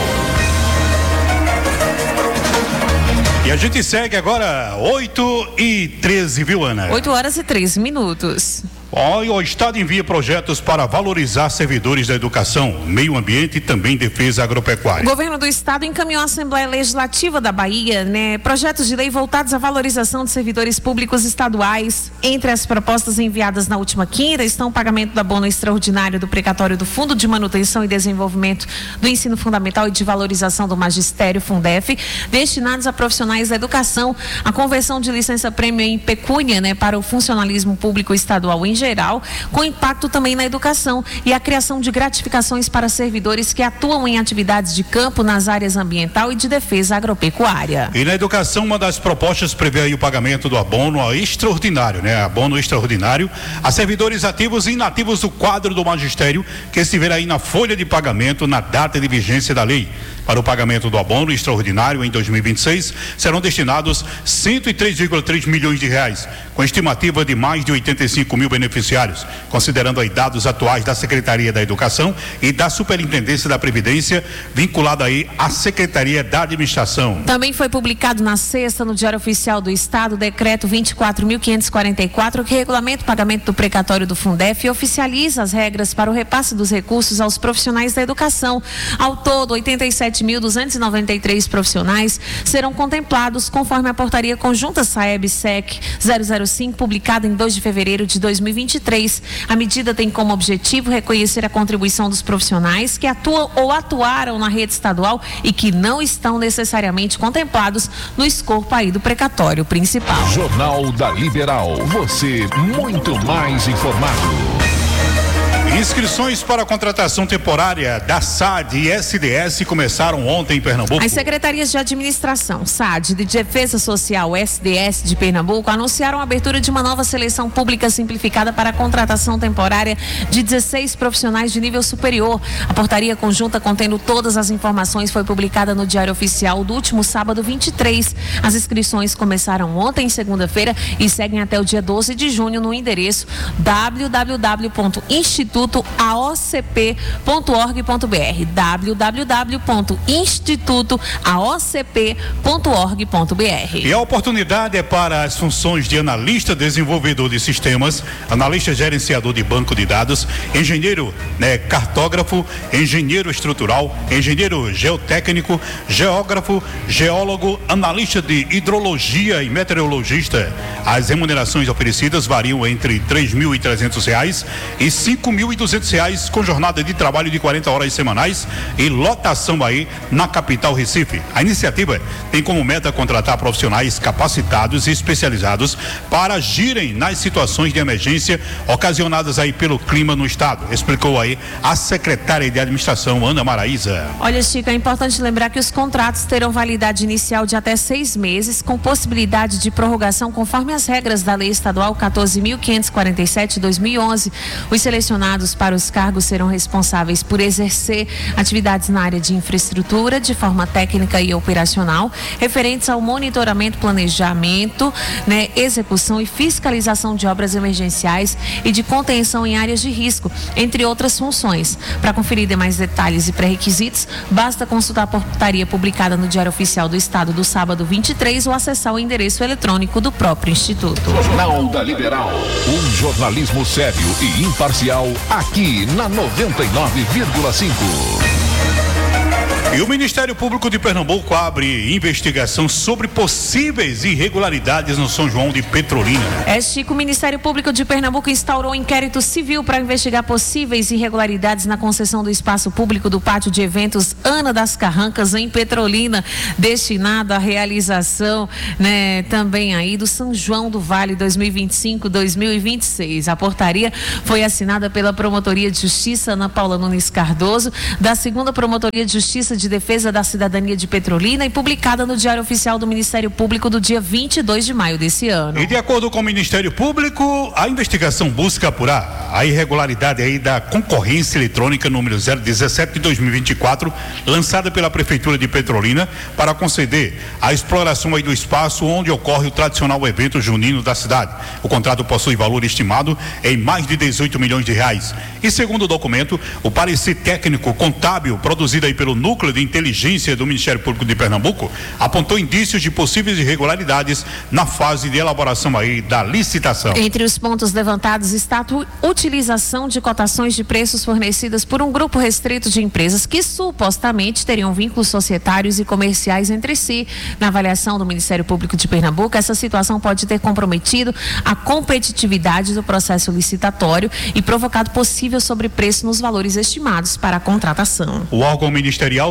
E a gente segue agora, oito e treze, viu, Ana? oito horas e treze minutos. Ó, o Estado envia projetos para valorizar servidores da educação, meio ambiente e também defesa agropecuária. O governo do Estado encaminhou à Assembleia Legislativa da Bahia, né, projetos de lei voltados à valorização de servidores públicos estaduais. Entre as propostas enviadas na última quinta estão o pagamento do abono extraordinário do precatório do Fundo de Manutenção e Desenvolvimento do Ensino Fundamental e de Valorização do Magistério, Fundef, destinados a profissionais da educação, a conversão de licença-prêmio em pecúnia, né, para o funcionalismo público estadual em geral, com impacto também na educação e a criação de gratificações para servidores que atuam em atividades de campo nas áreas ambiental e de defesa agropecuária. E na educação, uma das propostas prevê aí o pagamento do abono extraordinário, né? Abono extraordinário a servidores ativos e inativos do quadro do magistério que estiver aí na folha de pagamento na data de vigência da lei. Para o pagamento do abono extraordinário em dois mil e vinte e seis, serão destinados cento e três vírgula três milhões de reais, com estimativa de mais de oitenta e cinco mil beneficiários, considerando aí dados atuais da Secretaria da Educação e da Superintendência da Previdência, vinculada aí à Secretaria da Administração. Também foi publicado na sexta, no Diário Oficial do Estado, o decreto vinte e quatro mil quinhentos e quarenta e quatro, que regulamenta o pagamento do precatório do Fundef e oficializa as regras para o repasse dos recursos aos profissionais da educação. Ao todo, oitenta e sete mil duzentos e noventa e três profissionais serão contemplados conforme a portaria conjunta SAEB-SEC zero zero cinco, publicada em dois de fevereiro de dois mil e vinte e três. A medida tem como objetivo reconhecer a contribuição dos profissionais que atuam ou atuaram na rede estadual e que não estão necessariamente contemplados no escopo aí do precatório principal. Jornal da Liberal, você muito mais informado. Inscrições para a contratação temporária da S A D e S D S começaram ontem em Pernambuco. As secretarias de administração, S A D e de Defesa Social, S D S de Pernambuco, anunciaram a abertura de uma nova seleção pública simplificada para a contratação temporária de dezesseis profissionais de nível superior. A portaria conjunta contendo todas as informações foi publicada no Diário Oficial do último sábado vinte e três. As inscrições começaram ontem, segunda-feira, e seguem até o dia doze de junho no endereço w w w ponto instituto a o c p ponto org ponto b r, w w w ponto instituto a o c p ponto org ponto b r. E a oportunidade é para as funções de analista desenvolvedor de sistemas, analista gerenciador de banco de dados, engenheiro, né, cartógrafo, engenheiro estrutural, engenheiro geotécnico, geógrafo, geólogo, analista de hidrologia e meteorologista. As remunerações oferecidas variam entre três mil e trezentos reais e cinco mil e duzentos reais, com jornada de trabalho de quarenta horas semanais e lotação aí na capital Recife. A iniciativa tem como meta contratar profissionais capacitados e especializados para agirem nas situações de emergência ocasionadas aí pelo clima no estado, explicou aí a secretária de administração, Ana Maraíza. Olha, Chico, é importante lembrar que os contratos terão validade inicial de até seis meses, com possibilidade de prorrogação conforme as regras da Lei Estadual quatorze mil quinhentos e quarenta e sete de dois mil e onze. Os selecionados para os cargos serão responsáveis por exercer atividades na área de infraestrutura de forma técnica e operacional, referentes ao monitoramento, planejamento, né, execução e fiscalização de obras emergenciais e de contenção em áreas de risco, entre outras funções. Para conferir demais detalhes e pré-requisitos, basta consultar a portaria publicada no Diário Oficial do Estado do sábado vinte e três ou acessar o endereço eletrônico do próprio Instituto. Jornal da Liberal, um jornalismo sério e imparcial aqui na noventa e nove vírgula cinco. E o Ministério Público de Pernambuco abre investigação sobre possíveis irregularidades no São João de Petrolina. É, Chico, o Ministério Público de Pernambuco instaurou um inquérito civil para investigar possíveis irregularidades na concessão do espaço público do pátio de eventos Ana das Carrancas, em Petrolina, destinado à realização, né, também aí do São João do Vale dois mil e vinte e cinco a dois mil e vinte e seis. A portaria foi assinada pela Promotoria de Justiça Ana Paula Nunes Cardoso, da segunda Promotoria de Justiça de Defesa da Cidadania de Petrolina e publicada no Diário Oficial do Ministério Público do dia vinte e dois de maio desse ano. E de acordo com o Ministério Público, a investigação busca apurar a irregularidade aí da concorrência eletrônica número zero dezessete de dois mil e vinte e quatro, lançada pela Prefeitura de Petrolina para conceder a exploração aí do espaço onde ocorre o tradicional evento junino da cidade. O contrato possui valor estimado em mais de dezoito milhões de reais. E segundo o documento, o parecer técnico contábil produzido aí pelo Núcleo de Inteligência do Ministério Público de Pernambuco apontou indícios de possíveis irregularidades na fase de elaboração aí da licitação. Entre os pontos levantados está a utilização de cotações de preços fornecidas por um grupo restrito de empresas que supostamente teriam vínculos societários e comerciais entre si. Na avaliação do Ministério Público de Pernambuco, essa situação pode ter comprometido a competitividade do processo licitatório e provocado possível sobrepreço nos valores estimados para a contratação. O órgão ministerial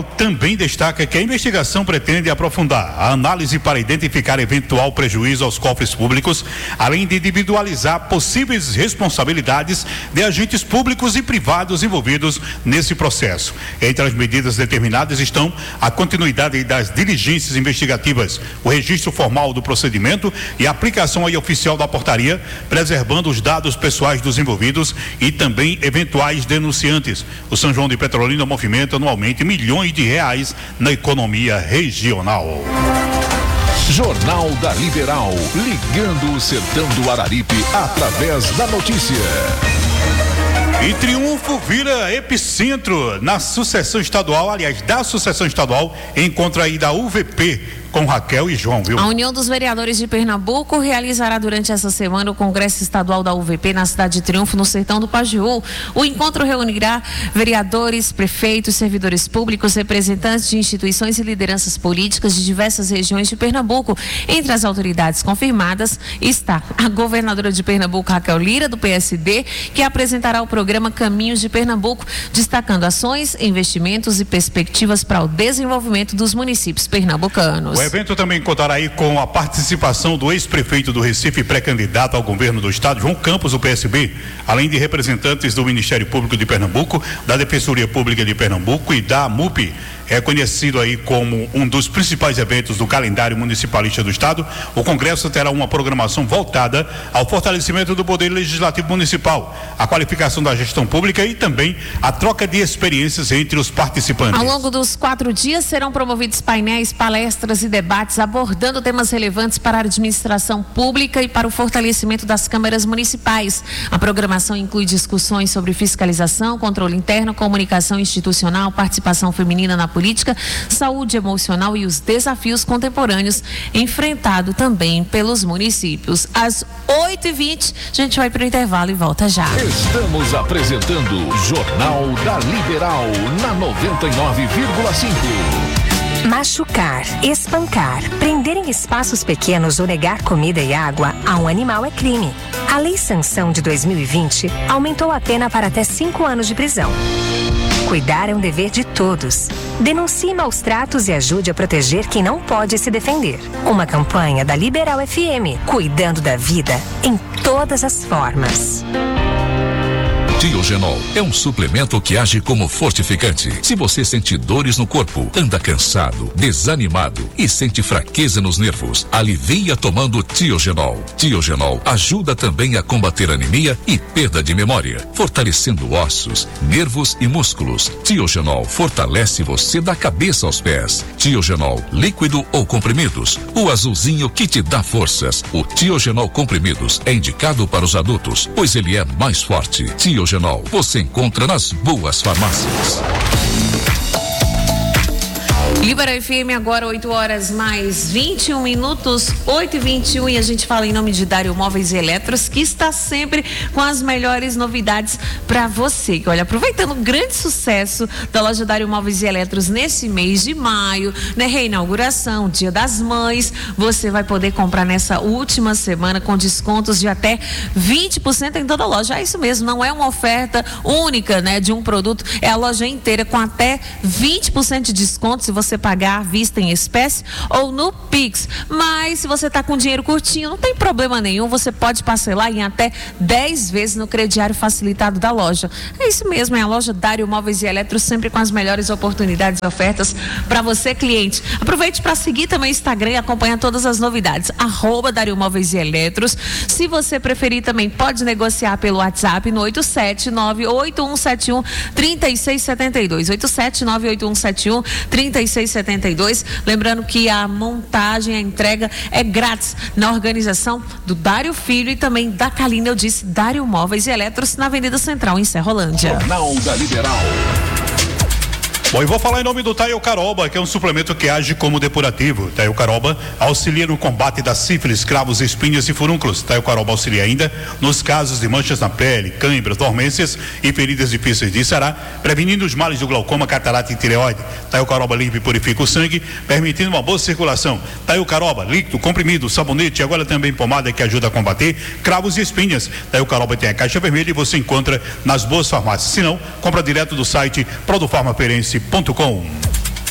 também destaca que a investigação pretende aprofundar a análise para identificar eventual prejuízo aos cofres públicos, além de individualizar possíveis responsabilidades de agentes públicos e privados envolvidos nesse processo. Entre as medidas determinadas estão a continuidade das diligências investigativas, o registro formal do procedimento e a aplicação aí oficial da portaria, preservando os dados pessoais dos envolvidos e também eventuais denunciantes. O São João de Petrolina movimenta anualmente milhões de reais na economia regional. Jornal da Liberal, ligando o sertão do Araripe através da notícia. E Triunfo vira epicentro na sucessão estadual, aliás, da sucessão estadual, encontro aí da U V P com Raquel e João, viu? A União dos Vereadores de Pernambuco realizará durante essa semana o Congresso Estadual da U V P na cidade de Triunfo, no sertão do Pajeú. O encontro reunirá vereadores, prefeitos, servidores públicos, representantes de instituições e lideranças políticas de diversas regiões de Pernambuco. Entre as autoridades confirmadas está a governadora de Pernambuco, Raquel Lira, do P S D, que apresentará o programa Caminhos de Pernambuco, destacando ações, investimentos e perspectivas para o desenvolvimento dos municípios pernambucanos. O evento também contará aí com a participação do ex-prefeito do Recife, pré-candidato ao governo do estado, João Campos, do P S B, além de representantes do Ministério Público de Pernambuco, da Defensoria Pública de Pernambuco e da MUP. É conhecido aí como um dos principais eventos do calendário municipalista do estado. O Congresso terá uma programação voltada ao fortalecimento do poder legislativo municipal, a qualificação da gestão pública e também a troca de experiências entre os participantes. Ao longo dos quatro dias serão promovidos painéis, palestras e debates abordando temas relevantes para a administração pública e para o fortalecimento das câmaras municipais. A programação inclui discussões sobre fiscalização, controle interno, comunicação institucional, participação feminina na política, política, saúde emocional e os desafios contemporâneos enfrentados também pelos municípios. Às oito e vinte, a gente vai para o intervalo e volta já. Estamos apresentando Jornal da Liberal na noventa e nove vírgula cinco. Machucar, espancar, prender em espaços pequenos ou negar comida e água a um animal é crime. A Lei Sanção de dois mil e vinte aumentou a pena para até cinco anos de prisão. Cuidar é um dever de todos. Denuncie maus tratos e ajude a proteger quem não pode se defender. Uma campanha da Liberal F M, cuidando da vida em todas as formas. Tiogenol é um suplemento que age como fortificante. Se você sente dores no corpo, anda cansado, desanimado e sente fraqueza nos nervos, alivia tomando Tiogenol. Tiogenol ajuda também a combater anemia e perda de memória, fortalecendo ossos, nervos e músculos. Tiogenol fortalece você da cabeça aos pés. Tiogenol líquido ou comprimidos, o azulzinho que te dá forças. O Tiogenol comprimidos é indicado para os adultos, pois ele é mais forte. Tiogenol você encontra nas boas farmácias. Libera F M agora oito horas mais vinte e um minutos, oito e vinte e um, e a gente fala em nome de Dário Móveis e Eletros, que está sempre com as melhores novidades para você. Olha, aproveitando o grande sucesso da loja Dário Móveis e Eletros nesse mês de maio, né? Reinauguração, Dia das Mães, você vai poder comprar nessa última semana com descontos de até vinte por cento em toda a loja. É isso mesmo, não é uma oferta única, né, de um produto, é a loja inteira com até vinte por cento de desconto se você pagar à vista em espécie ou no Pix. Mas se você está com dinheiro curtinho, não tem problema nenhum, você pode parcelar em até dez vezes no crediário facilitado da loja. É isso mesmo, é a loja Dário Móveis e Eletros, sempre com as melhores oportunidades e ofertas para você, cliente. Aproveite para seguir também o Instagram e acompanhar todas as novidades, arroba Dário Móveis e Eletros. Se você preferir também, pode negociar pelo WhatsApp no oito sete nove oito um sete um três seis sete dois, oito sete nove oito um sete um três seis sete dois. Lembrando que a montagem, a entrega é grátis na organização do Dário Filho e também da Kalina, eu disse, Dário Móveis e Eletros, na Avenida Central, em Serrolândia. Jornal da Liberal. Bom, e vou falar em nome do Taio Caroba, que é um suplemento que age como depurativo. Taio Caroba auxilia no combate da sífilis, cravos, espinhas e furúnculos. Taio Caroba auxilia ainda nos casos de manchas na pele, câimbras, dormências e feridas difíceis de sarar, prevenindo os males do glaucoma, catarata e tireoide. Taio Caroba limpa e purifica o sangue, permitindo uma boa circulação. Taio Caroba, líquido, comprimido, sabonete, agora também pomada que ajuda a combater cravos e espinhas. Taio Caroba tem a caixa vermelha e você encontra nas boas farmácias. Se não, compra direto do site produfarmaperense ponto com.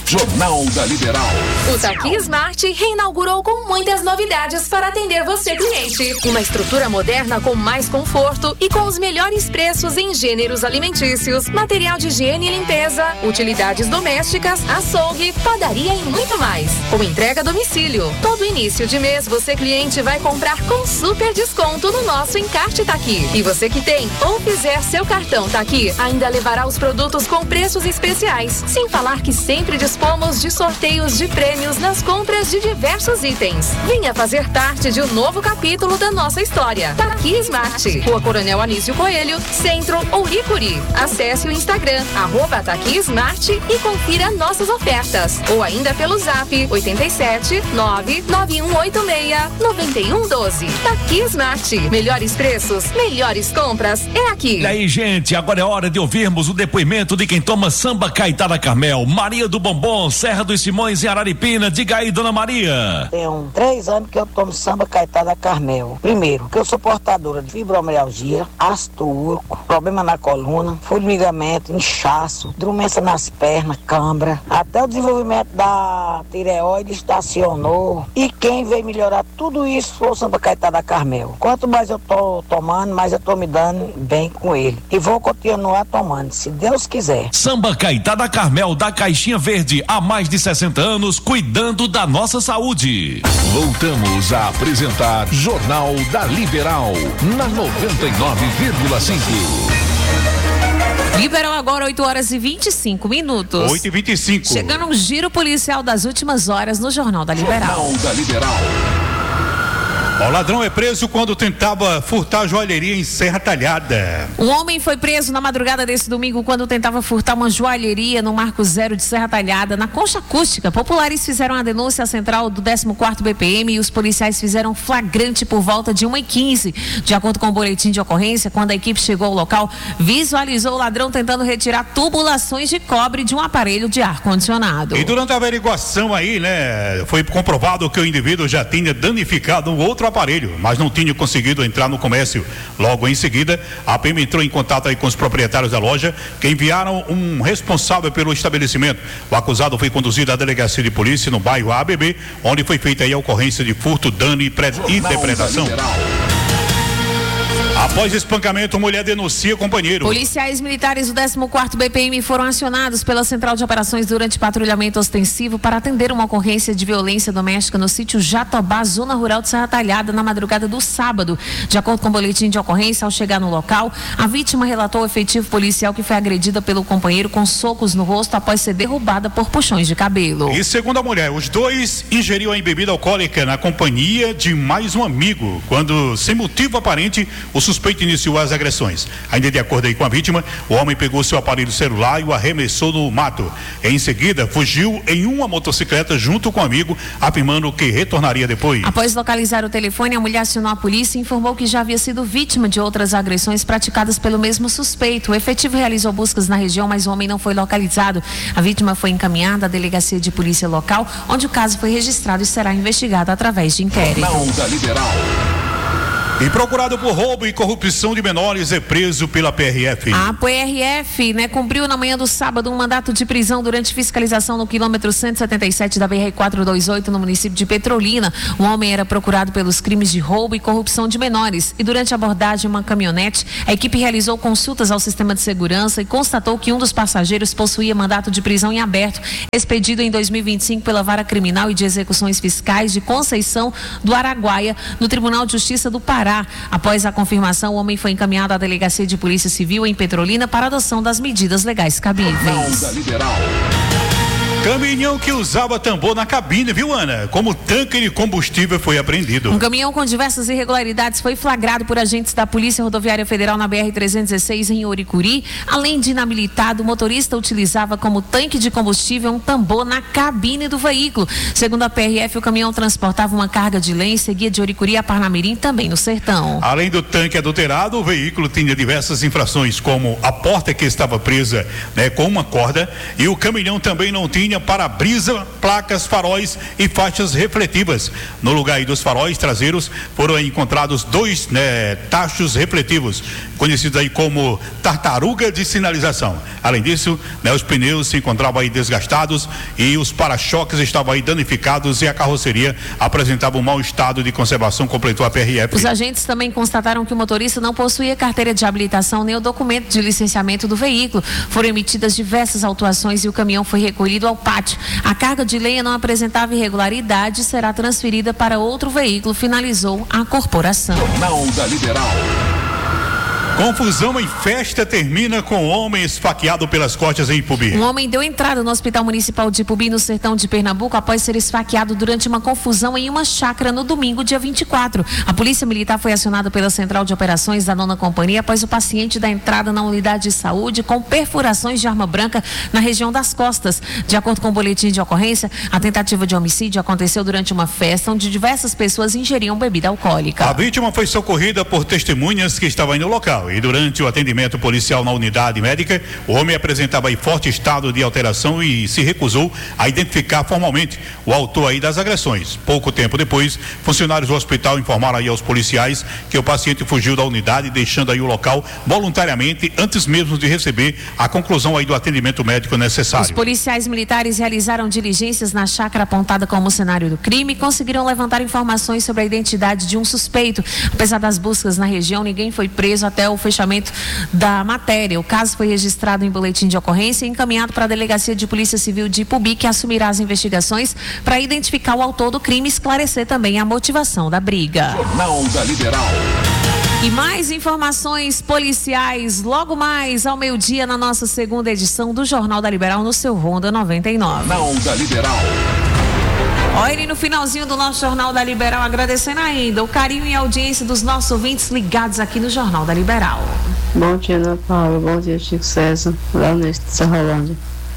Jornal da Liberal. O Taqui Smart reinaugurou com muitas novidades para atender você, cliente. Uma estrutura moderna com mais conforto e com os melhores preços em gêneros alimentícios, material de higiene e limpeza, utilidades domésticas, açougue, padaria e muito mais. Com entrega a domicílio. Todo início de mês você, cliente, vai comprar com super desconto no nosso encarte Taqui. E você que tem ou fizer seu cartão Taqui ainda levará os produtos com preços especiais. Sem falar que sempre dispomos de sorteios de prêmios nas compras de diversos itens. Venha fazer parte de um novo capítulo da nossa história. Taqui Smart. Rua Coronel Anísio Coelho, Centro, Ouricuri. Acesse o Instagram, arroba Taqui Smart e confira nossas ofertas. Ou ainda pelo zap oito sete nove nove um oito seis nove um um dois. Taqui Smart. Melhores preços, melhores compras é aqui. E aí, gente, agora é hora de ouvirmos o depoimento de quem toma samba Caetá da Carmel, Maria do Bombom, Serra dos Simões e Araripina. Diga aí, dona Maria. Tem um, três anos que eu tomo samba Caetá da Carmel. Primeiro, que eu sou portadora de fibromialgia, ácido úrico, problema na coluna, formigamento, inchaço, dormência nas pernas, cãibra, até o desenvolvimento da tireoide estacionou. E quem veio melhorar tudo isso foi o samba Caetá da Carmel. Quanto mais eu tô tomando, mais eu tô me dando bem com ele. E vou continuar tomando, se Deus quiser. Samba Caetá da Carmel, da Caixinha Verde, há mais de sessenta anos, cuidando da nossa saúde. Voltamos a apresentar Jornal da Liberal, na noventa e nove vírgula cinco. Liberal agora, oito horas e vinte e cinco minutos. oito e vinte e cinco. Chegando um giro policial das últimas horas no Jornal da Liberal. Jornal da Liberal. O ladrão é preso quando tentava furtar joalheria em Serra Talhada. Um homem foi preso na madrugada desse domingo quando tentava furtar uma joalheria no Marco Zero de Serra Talhada, na Concha Acústica. Populares fizeram a denúncia à central do décimo quarto B P M e os policiais fizeram flagrante por volta de uma e quinze. De acordo com o boletim de ocorrência, quando a equipe chegou ao local, visualizou o ladrão tentando retirar tubulações de cobre de um aparelho de ar-condicionado. E durante a averiguação aí, né, foi comprovado que o indivíduo já tinha danificado um outro aparelho, mas não tinha conseguido entrar no comércio. Logo em seguida, a P M entrou em contato aí com os proprietários da loja, que enviaram um responsável pelo estabelecimento. O acusado foi conduzido à delegacia de polícia no bairro A B B, onde foi feita aí a ocorrência de furto, dano e, pre... e depredação. Após espancamento, mulher denuncia companheiro. Policiais militares do décimo quarto B P M foram acionados pela Central de Operações durante patrulhamento ostensivo para atender uma ocorrência de violência doméstica no sítio Jatobá, zona rural de Serra Talhada, na madrugada do sábado. De acordo com o boletim de ocorrência, ao chegar no local, a vítima relatou ao efetivo policial que foi agredida pelo companheiro com socos no rosto após ser derrubada por puxões de cabelo. E segundo a mulher, os dois ingeriam em bebida alcoólica na companhia de mais um amigo, quando, sem motivo aparente, o suspeito iniciou as agressões. Ainda de acordo aí com a vítima, o homem pegou seu aparelho celular e o arremessou no mato. Em seguida, fugiu em uma motocicleta junto com o amigo, afirmando que retornaria depois. Após localizar o telefone, a mulher acionou a polícia e informou que já havia sido vítima de outras agressões praticadas pelo mesmo suspeito. O efetivo realizou buscas na região, mas o homem não foi localizado. A vítima foi encaminhada à delegacia de polícia local, onde o caso foi registrado e será investigado através de inquérito. Jornal da Liberal. E procurado por roubo e corrupção de menores é preso pela P R F. A P R F, né, cumpriu na manhã do sábado um mandato de prisão durante fiscalização no quilômetro cento e setenta e sete da B R quatrocentos e vinte e oito no município de Petrolina. O homem era procurado pelos crimes de roubo e corrupção de menores e durante a abordagem em uma caminhonete, a equipe realizou consultas ao sistema de segurança e constatou que um dos passageiros possuía mandato de prisão em aberto, expedido em dois mil e vinte e cinco pela Vara Criminal e de Execuções Fiscais de Conceição do Araguaia, no Tribunal de Justiça do Pará. Após a confirmação, o homem foi encaminhado à Delegacia de Polícia Civil em Petrolina para adoção das medidas legais cabíveis. Caminhão que usava tambor na cabine, viu, Ana? Como tanque de combustível foi apreendido. Um caminhão com diversas irregularidades foi flagrado por agentes da Polícia Rodoviária Federal na B R trezentos e dezesseis em Ouricuri. Além de inabilitado, o motorista utilizava como tanque de combustível um tambor na cabine do veículo. Segundo a P R F, o caminhão transportava uma carga de lenha e seguia de Ouricuri a Parnamirim, também no Sertão. Além do tanque adulterado, o veículo tinha diversas infrações, como a porta que estava presa, né, com uma corda, e o caminhão também não tinha alumínio, para-brisa, placas, faróis e faixas refletivas. No lugar aí dos faróis traseiros foram encontrados dois né, tachos refletivos, conhecidos aí como tartaruga de sinalização. Além disso, né, os pneus se encontravam aí desgastados e os para-choques estavam aí danificados e a carroceria apresentava um mau estado de conservação, completou a P R F. Os agentes também constataram que o motorista não possuía carteira de habilitação nem o documento de licenciamento do veículo. Foram emitidas diversas autuações e o caminhão foi recolhido ao pátio. A carga de lenha não apresentava irregularidade e será transferida para outro veículo, finalizou a corporação. Jornal da Liberal. Confusão em festa termina com homem esfaqueado pelas costas em Ipubi. Um homem deu entrada no Hospital Municipal de Ipubi, no sertão de Pernambuco, após ser esfaqueado durante uma confusão em uma chácara no domingo, dia vinte e quatro. A polícia militar foi acionada pela Central de Operações da Nona Companhia após o paciente dar entrada na unidade de saúde com perfurações de arma branca na região das costas. De acordo com o boletim de ocorrência, a tentativa de homicídio aconteceu durante uma festa onde diversas pessoas ingeriam bebida alcoólica. A vítima foi socorrida por testemunhas que estavam aí no local. E durante o atendimento policial na unidade médica, o homem apresentava aí forte estado de alteração e se recusou a identificar formalmente o autor aí das agressões. Pouco tempo depois, funcionários do hospital informaram aí aos policiais que o paciente fugiu da unidade, deixando aí o local voluntariamente antes mesmo de receber a conclusão aí do atendimento médico necessário. Os policiais militares realizaram diligências na chácara apontada como cenário do crime e conseguiram levantar informações sobre a identidade de um suspeito. Apesar das buscas na região, ninguém foi preso até o fechamento da matéria. O caso foi registrado em boletim de ocorrência e encaminhado para a Delegacia de Polícia Civil de Ipubi, que assumirá as investigações para identificar o autor do crime e esclarecer também a motivação da briga. Jornal da Liberal. E mais informações policiais logo mais ao meio-dia na nossa segunda edição do Jornal da Liberal no seu Ronda noventa e nove. Jornal da Liberal. Olha, e no finalzinho do nosso Jornal da Liberal, agradecendo ainda o carinho e a audiência dos nossos ouvintes ligados aqui no Jornal da Liberal. Bom dia, Ana Paula. Bom dia, Chico César, lá no de Serrolândia.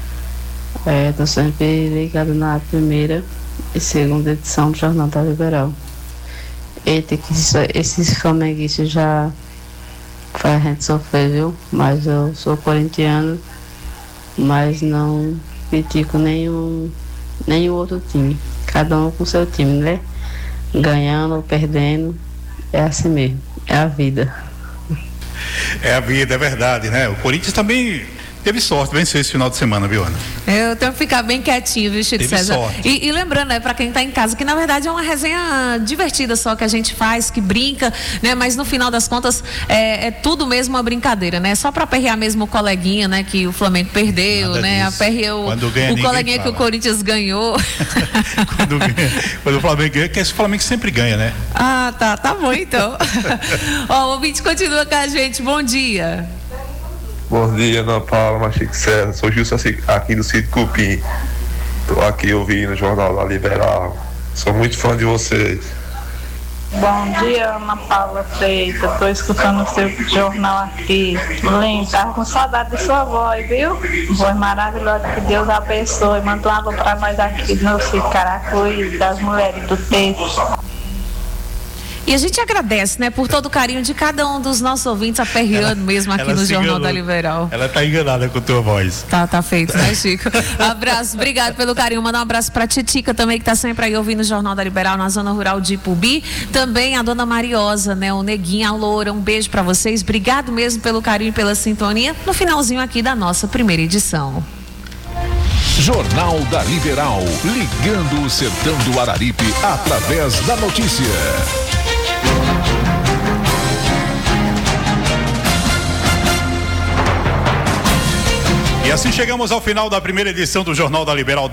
É, tô sempre ligado na primeira e segunda edição do Jornal da Liberal. Eita, que isso, esses flamenguistas já faz a gente sofrer, viu? Mas eu sou corintiano, mas não critico nenhum, nenhum outro time. Cada um com seu time, né? Ganhando ou perdendo, é assim mesmo, é a vida. É a vida, é verdade, né? O Corinthians também teve sorte, venceu esse final de semana, viu, Ana? Eu tenho que ficar bem quietinho, viu, Chico Teve César? sorte. E, e lembrando, né, pra quem tá em casa, que na verdade é uma resenha divertida só que a gente faz, que brinca, né? Mas no final das contas é, é tudo mesmo uma brincadeira, né? Só pra aperrear mesmo o coleguinha, né? Que o Flamengo perdeu, Nada né? disso. Aperreou Quando ganha, o ninguém coleguinha fala. que o Corinthians ganhou. Quando, ganha, quando o Flamengo ganha, que esse Flamengo sempre ganha, né? Ah, tá, tá bom então. Ó, o ouvinte continua com a gente, bom dia. Bom dia, Ana Paula, Chico César. Sou Gilson aqui do Sítio Cupim. Estou aqui ouvindo o Jornal da Liberal. Sou muito fã de vocês. Bom dia, Ana Paula Feita. Estou escutando o seu jornal aqui. Lindo, tava com saudade de sua voz, viu? Voz maravilhosa, que Deus abençoe. Manda um alô para nós aqui no Sítio Caracuí, das mulheres do texto. E a gente agradece, né, por todo o carinho de cada um dos nossos ouvintes aperreando mesmo aqui ela no se Jornal enganou. da Liberal. Ela tá enganada com a tua voz. Tá, tá feito, né, Chico? Abraço, obrigado pelo carinho. Mandar um abraço pra Titica também, que tá sempre aí ouvindo o Jornal da Liberal na zona rural de Ipubi. Também a dona Mariosa, né, o Neguinho, a Loura, um beijo pra vocês. Obrigado mesmo pelo carinho e pela sintonia no finalzinho aqui da nossa primeira edição. Jornal da Liberal, ligando o sertão do Araripe através da notícia. E assim chegamos ao final da primeira edição do Jornal da Liberal.